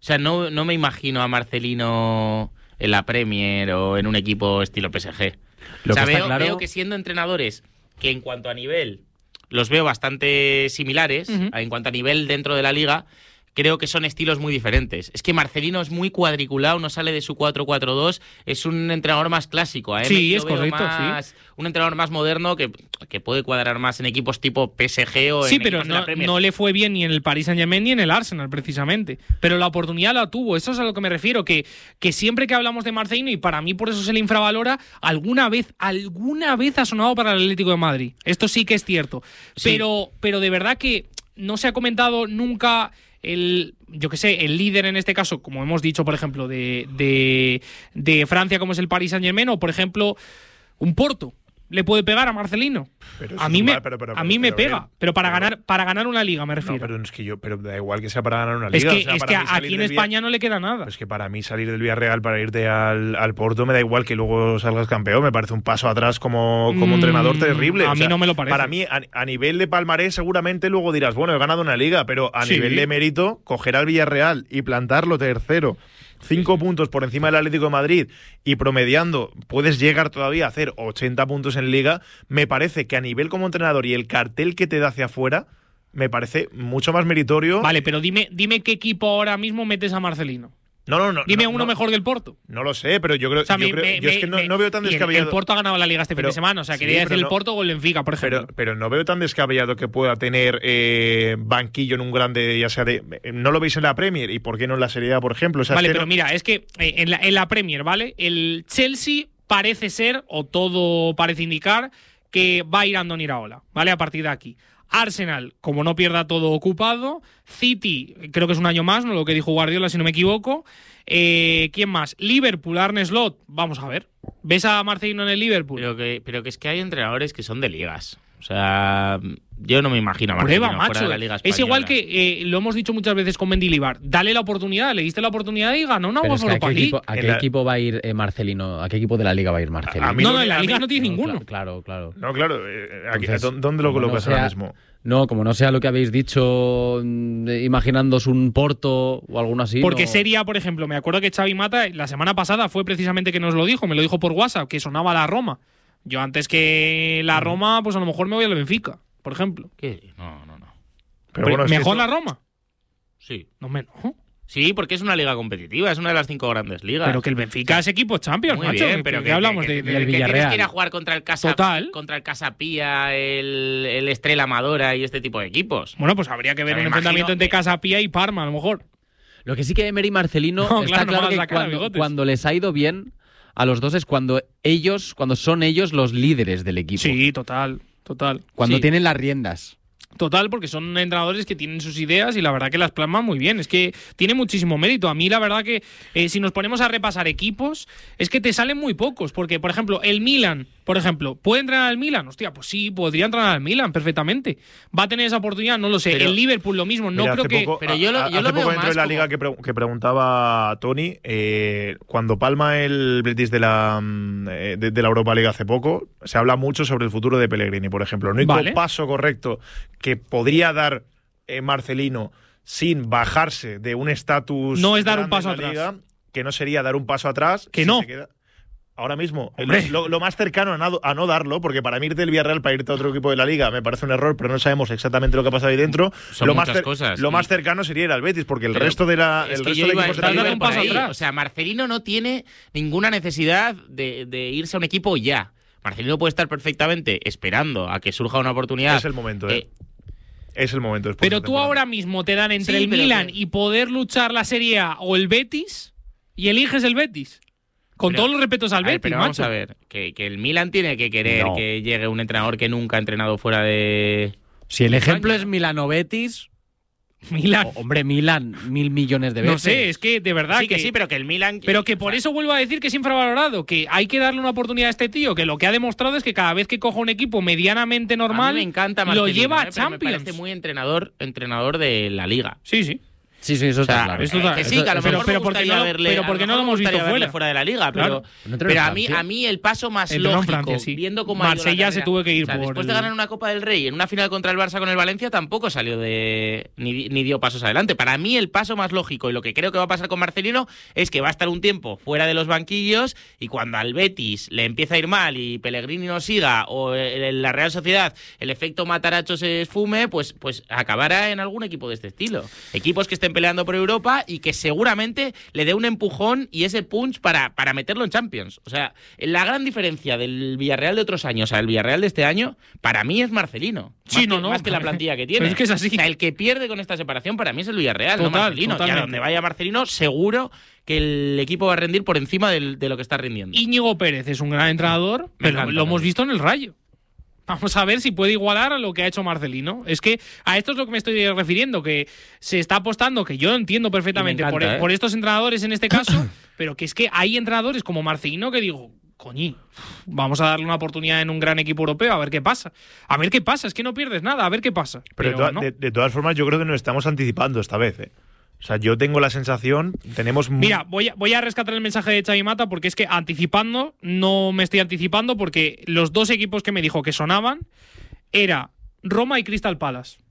Speaker 6: O sea, no, no me imagino a Marcelino en la Premier o en un equipo estilo P S G.
Speaker 5: Lo
Speaker 6: o sea,
Speaker 5: que está
Speaker 6: veo,
Speaker 5: claro...
Speaker 6: veo que siendo entrenadores que en cuanto a nivel los veo bastante similares, uh-huh. en cuanto a nivel dentro de la liga, creo que son estilos muy diferentes. Es que Marcelino es muy cuadriculado, no sale de su cuatro cuatro dos, es un entrenador más clásico. ¿eh?
Speaker 3: Sí,
Speaker 6: Lo
Speaker 3: es
Speaker 6: veo
Speaker 3: correcto,
Speaker 6: más,
Speaker 3: sí.
Speaker 6: Un entrenador más moderno que, que puede cuadrar más en equipos tipo P S G o
Speaker 3: sí,
Speaker 6: en
Speaker 3: pero
Speaker 6: equipos
Speaker 3: no,
Speaker 6: de la Premier.
Speaker 3: no le fue bien ni en el Paris Saint-Germain ni en el Arsenal, precisamente. Pero la oportunidad la tuvo, eso es a lo que me refiero, que, que siempre que hablamos de Marcelino, y para mí por eso se le infravalora, alguna vez, alguna vez ha sonado para el Atlético de Madrid. Esto sí que es cierto.
Speaker 6: Sí.
Speaker 3: Pero, pero de verdad que no se ha comentado nunca... El, yo que sé, el líder en este caso, como hemos dicho, por ejemplo, de, de, de Francia, como es el Paris Saint-Germain, o por ejemplo, un Porto. ¿Le puede pegar a Marcelino?
Speaker 4: Pero
Speaker 3: a mí me,
Speaker 4: pero, pero,
Speaker 3: a mí
Speaker 4: pero,
Speaker 3: me
Speaker 4: pero,
Speaker 3: pega,
Speaker 4: pero,
Speaker 3: pero para
Speaker 4: pero,
Speaker 3: ganar para ganar una liga me refiero.
Speaker 4: No, pero es que yo, pero da igual que sea para ganar una
Speaker 3: es
Speaker 4: liga.
Speaker 3: que,
Speaker 4: o sea,
Speaker 3: es que aquí en España Villa... no le queda nada.
Speaker 4: Es que para mí salir del Villarreal para irte al, al Porto me da igual que luego salgas campeón. Me parece un paso atrás como, como mm, entrenador terrible.
Speaker 3: A
Speaker 4: o
Speaker 3: mí
Speaker 4: sea,
Speaker 3: no me lo parece.
Speaker 4: Para mí, a, a nivel de palmarés, seguramente luego dirás, bueno, he ganado una liga, pero a sí. nivel de mérito, coger al Villarreal y plantarlo tercero. Cinco puntos por encima del Atlético de Madrid y promediando puedes llegar todavía a hacer ochenta puntos en Liga, me parece que a nivel como entrenador y el cartel que te da hacia afuera, me parece mucho más meritorio.
Speaker 3: Vale, pero dime, dime qué equipo ahora mismo metes a Marcelino.
Speaker 4: No, no, no.
Speaker 3: Dime
Speaker 4: no,
Speaker 3: uno
Speaker 4: no,
Speaker 3: mejor que el Porto.
Speaker 4: No lo sé, pero yo creo,
Speaker 3: o sea,
Speaker 4: yo,
Speaker 3: me,
Speaker 4: creo,
Speaker 3: me,
Speaker 4: yo es que no,
Speaker 3: me,
Speaker 4: no veo tan descabellado.
Speaker 3: El, el Porto ha ganado la Liga este
Speaker 4: pero,
Speaker 3: fin de semana, o sea,
Speaker 4: sí,
Speaker 3: quería decir
Speaker 4: no,
Speaker 3: el Porto o el Benfica, por ejemplo.
Speaker 4: Pero, pero no veo tan descabellado que pueda tener eh, banquillo en un grande, ya sea de... ¿No lo veis en la Premier? ¿Y por qué no en la Serie A, por ejemplo? O sea,
Speaker 3: vale,
Speaker 4: es que
Speaker 3: pero
Speaker 4: no...
Speaker 3: mira, es que eh, en, la, en la Premier, ¿vale? El Chelsea parece ser, o todo parece indicar, que va a ir Andoni Iraola, ¿vale? A partir de aquí. Arsenal, como no pierda todo ocupado. City, creo que es un año más, ¿no? Lo que dijo Guardiola, si no me equivoco. Eh, ¿Quién más? Liverpool, Arne Slot. Vamos a ver. ¿Ves a Marcelino en el Liverpool?
Speaker 6: Pero que, pero que es que hay entrenadores que son de ligas. O sea, yo no me imagino a Marcelino
Speaker 3: Prueba, macho.
Speaker 6: fuera de la Liga Española.
Speaker 3: Es igual que, eh, lo hemos dicho muchas veces con Mendilibar. Dale la oportunidad, le diste la oportunidad y ganó una UEFA Europa League.
Speaker 5: ¿A qué
Speaker 3: la...
Speaker 5: equipo va a ir eh, Marcelino? ¿A qué equipo de la Liga va a ir Marcelino?
Speaker 4: A, a mí
Speaker 3: no,
Speaker 4: no,
Speaker 3: no, en la Liga
Speaker 4: mí,
Speaker 3: no tiene
Speaker 5: no,
Speaker 3: ninguno.
Speaker 5: Claro, claro.
Speaker 4: No, claro. Eh, aquí,
Speaker 5: Entonces,
Speaker 4: ¿dónde lo colocas
Speaker 5: no sea,
Speaker 4: ahora mismo?
Speaker 5: No, como no sea lo que habéis dicho, imaginándoos un Porto o alguno así.
Speaker 3: Porque
Speaker 5: no...
Speaker 3: sería, por ejemplo, me acuerdo que Xavi Mata la semana pasada fue precisamente que nos lo dijo, me lo dijo por WhatsApp, que sonaba la Roma. Yo antes que la Roma, pues a lo mejor me voy al Benfica, por ejemplo.
Speaker 6: ¿Qué? No, no, no.
Speaker 4: Pero bueno,
Speaker 3: ¿Mejor
Speaker 4: es que esto...
Speaker 3: la Roma?
Speaker 6: Sí.
Speaker 3: No menos.
Speaker 6: Sí, porque es una liga competitiva, es una de las cinco grandes ligas.
Speaker 3: Pero que el Benfica es equipo Champions,
Speaker 6: Muy
Speaker 3: macho.
Speaker 6: bien, pero
Speaker 3: ¿qué
Speaker 6: que,
Speaker 3: hablamos
Speaker 6: que,
Speaker 3: de,
Speaker 6: que,
Speaker 3: del
Speaker 6: que
Speaker 3: Villarreal?
Speaker 6: tienes que ir a jugar contra el Casa,
Speaker 3: Total.
Speaker 6: contra el Casapía, el, el Estrella Amadora y este tipo de equipos.
Speaker 3: Bueno, pues habría que ver
Speaker 6: o sea,
Speaker 3: un enfrentamiento entre Casapía y Parma, a lo mejor.
Speaker 5: Lo que sí que Emery y Marcelino
Speaker 3: no,
Speaker 5: está
Speaker 3: claro,
Speaker 5: claro
Speaker 3: no
Speaker 5: que cuando, cuando les ha ido bien a los dos es cuando ellos, cuando son ellos los líderes del equipo.
Speaker 3: Sí, total, total.
Speaker 5: Cuando
Speaker 3: sí.
Speaker 5: tienen las riendas.
Speaker 3: Total, porque son entrenadores que tienen sus ideas y la verdad que las plasman muy bien. Es que tiene muchísimo mérito. A mí la verdad que eh, si nos ponemos a repasar equipos, es que te salen muy pocos. Porque, por ejemplo, el Milan, por ejemplo, ¿puede entrenar al Milan? Hostia, pues sí, podría entrenar al Milan perfectamente. ¿Va a tener esa oportunidad? No lo sé.
Speaker 4: Pero,
Speaker 3: el Liverpool lo mismo. No
Speaker 4: mira,
Speaker 3: creo que...
Speaker 4: Poco,
Speaker 6: pero yo lo, yo
Speaker 4: hace
Speaker 6: lo veo
Speaker 4: poco entró
Speaker 6: más
Speaker 4: en la
Speaker 6: como...
Speaker 4: liga que, pre que preguntaba Tony, eh, cuando palma el Betis de la, de, de la Europa League hace poco, se habla mucho sobre el futuro de Pellegrini, por ejemplo. El único
Speaker 3: vale.
Speaker 4: paso correcto que podría dar eh, Marcelino sin bajarse de un estatus...
Speaker 3: No es dar un paso atrás.
Speaker 4: Liga, que no sería dar un paso atrás.
Speaker 3: Que
Speaker 4: si
Speaker 3: no.
Speaker 4: Se queda... Ahora mismo, lo, lo más cercano a no, a no darlo, porque para mí irte del Villarreal para irte a otro equipo de la Liga me parece un error, pero no sabemos exactamente lo que ha pasado ahí dentro.
Speaker 6: Son
Speaker 4: lo
Speaker 6: muchas
Speaker 4: más
Speaker 6: cosas.
Speaker 4: Lo
Speaker 6: y...
Speaker 4: más cercano sería ir al Betis, porque el
Speaker 6: pero
Speaker 4: resto de la
Speaker 6: es
Speaker 4: el
Speaker 6: que
Speaker 4: resto de
Speaker 6: iba,
Speaker 4: equipos de la Liga
Speaker 6: un paso atrás. O sea, Marcelino no tiene ninguna necesidad de, de irse a un equipo ya. Marcelino puede estar perfectamente esperando a que surja una oportunidad.
Speaker 4: Es el momento, ¿eh?
Speaker 6: eh
Speaker 4: es el momento.
Speaker 3: Pero tú ahora mismo te dan entre
Speaker 6: sí,
Speaker 3: el Milan
Speaker 6: que...
Speaker 3: y poder luchar la Serie A o el Betis y eliges el Betis. Con
Speaker 6: pero,
Speaker 3: todos los respetos al
Speaker 6: ver,
Speaker 3: Betis,
Speaker 6: pero
Speaker 3: macho.
Speaker 6: Vamos a ver, que, que el Milan tiene que querer no. que llegue un entrenador que nunca ha entrenado fuera de...
Speaker 5: Si el ejemplo es Milano-Betis...
Speaker 3: Milan.
Speaker 5: Oh, hombre, Milan, mil millones de veces.
Speaker 3: No sé, es que de verdad
Speaker 6: sí,
Speaker 3: que,
Speaker 6: que sí, pero que el Milan...
Speaker 3: Pero que por eso vuelvo a decir que es infravalorado, que hay que darle una oportunidad a este tío, que lo que ha demostrado es que cada vez que coja un equipo medianamente normal,
Speaker 6: a mí me encanta Marcelino,
Speaker 3: lo lleva a
Speaker 6: eh,
Speaker 3: Champions.
Speaker 6: Me parece muy entrenador, entrenador de la Liga.
Speaker 3: Sí, sí.
Speaker 5: Sí, sí, eso
Speaker 6: o sea,
Speaker 5: está claro.
Speaker 6: Esto está, que sí, que a lo
Speaker 3: pero,
Speaker 6: mejor
Speaker 3: pero
Speaker 6: me
Speaker 3: porque
Speaker 6: gustaría
Speaker 3: no,
Speaker 6: verle,
Speaker 3: pero porque no lo hemos visto fuera.
Speaker 6: fuera de la liga,
Speaker 3: Claro.
Speaker 6: pero, pero a mí a mí el paso más
Speaker 3: Entró
Speaker 6: lógico,
Speaker 3: en Francia, sí.
Speaker 6: viendo cómo ha ido la
Speaker 3: Marsella
Speaker 6: carrera,
Speaker 3: se tuvo que ir
Speaker 6: o sea,
Speaker 3: por
Speaker 6: después
Speaker 3: el...
Speaker 6: de ganar una Copa del Rey en una final contra el Barça con el Valencia tampoco salió de ni, ni dio pasos adelante. Para mí el paso más lógico y lo que creo que va a pasar con Marcelino es que va a estar un tiempo fuera de los banquillos y cuando al Betis le empieza a ir mal y Pellegrini no siga o en la Real Sociedad el efecto Mataracho se esfume, pues pues acabará en algún equipo de este estilo. Equipos que estén peleando por Europa y que seguramente le dé un empujón y ese punch para, para meterlo en Champions. O sea, la gran diferencia del Villarreal de otros años al Villarreal de este año, para mí es Marcelino.
Speaker 3: Sí,
Speaker 6: más
Speaker 3: no,
Speaker 6: que,
Speaker 3: no.
Speaker 6: Más que la plantilla que tiene.
Speaker 3: Pero es que es así.
Speaker 6: O sea, el que pierde con esta separación para mí es el Villarreal,
Speaker 3: Total,
Speaker 6: no Marcelino.
Speaker 3: totalmente.
Speaker 6: Y a donde vaya Marcelino, seguro que el equipo va a rendir por encima del, de lo que está rindiendo.
Speaker 3: Íñigo Pérez es un gran entrenador,
Speaker 6: Me
Speaker 3: pero
Speaker 6: encanta,
Speaker 3: lo hemos
Speaker 6: ¿no?
Speaker 3: visto en el Rayo. Vamos a ver si puede igualar a lo que ha hecho Marcelino. Es que a esto es lo que me estoy refiriendo, que se está apostando, que yo entiendo perfectamente
Speaker 6: encanta,
Speaker 3: por,
Speaker 6: ¿eh?
Speaker 3: por estos entrenadores en este caso, pero que es que hay entrenadores como Marcelino que digo, coñi, vamos a darle una oportunidad en un gran equipo europeo, a ver qué pasa. A ver qué pasa, es que no pierdes nada, a ver qué pasa.
Speaker 4: Pero,
Speaker 3: Pero
Speaker 4: de, to-
Speaker 3: no.
Speaker 4: de- de todas formas, yo creo que nos estamos anticipando esta vez. ¿eh? O sea, yo tengo la sensación, tenemos... mu-
Speaker 3: Mira, voy a, voy a rescatar el mensaje de Xavi Mata porque es que anticipando, no me estoy anticipando porque los dos equipos que me dijo que sonaban era Roma y Crystal Palace.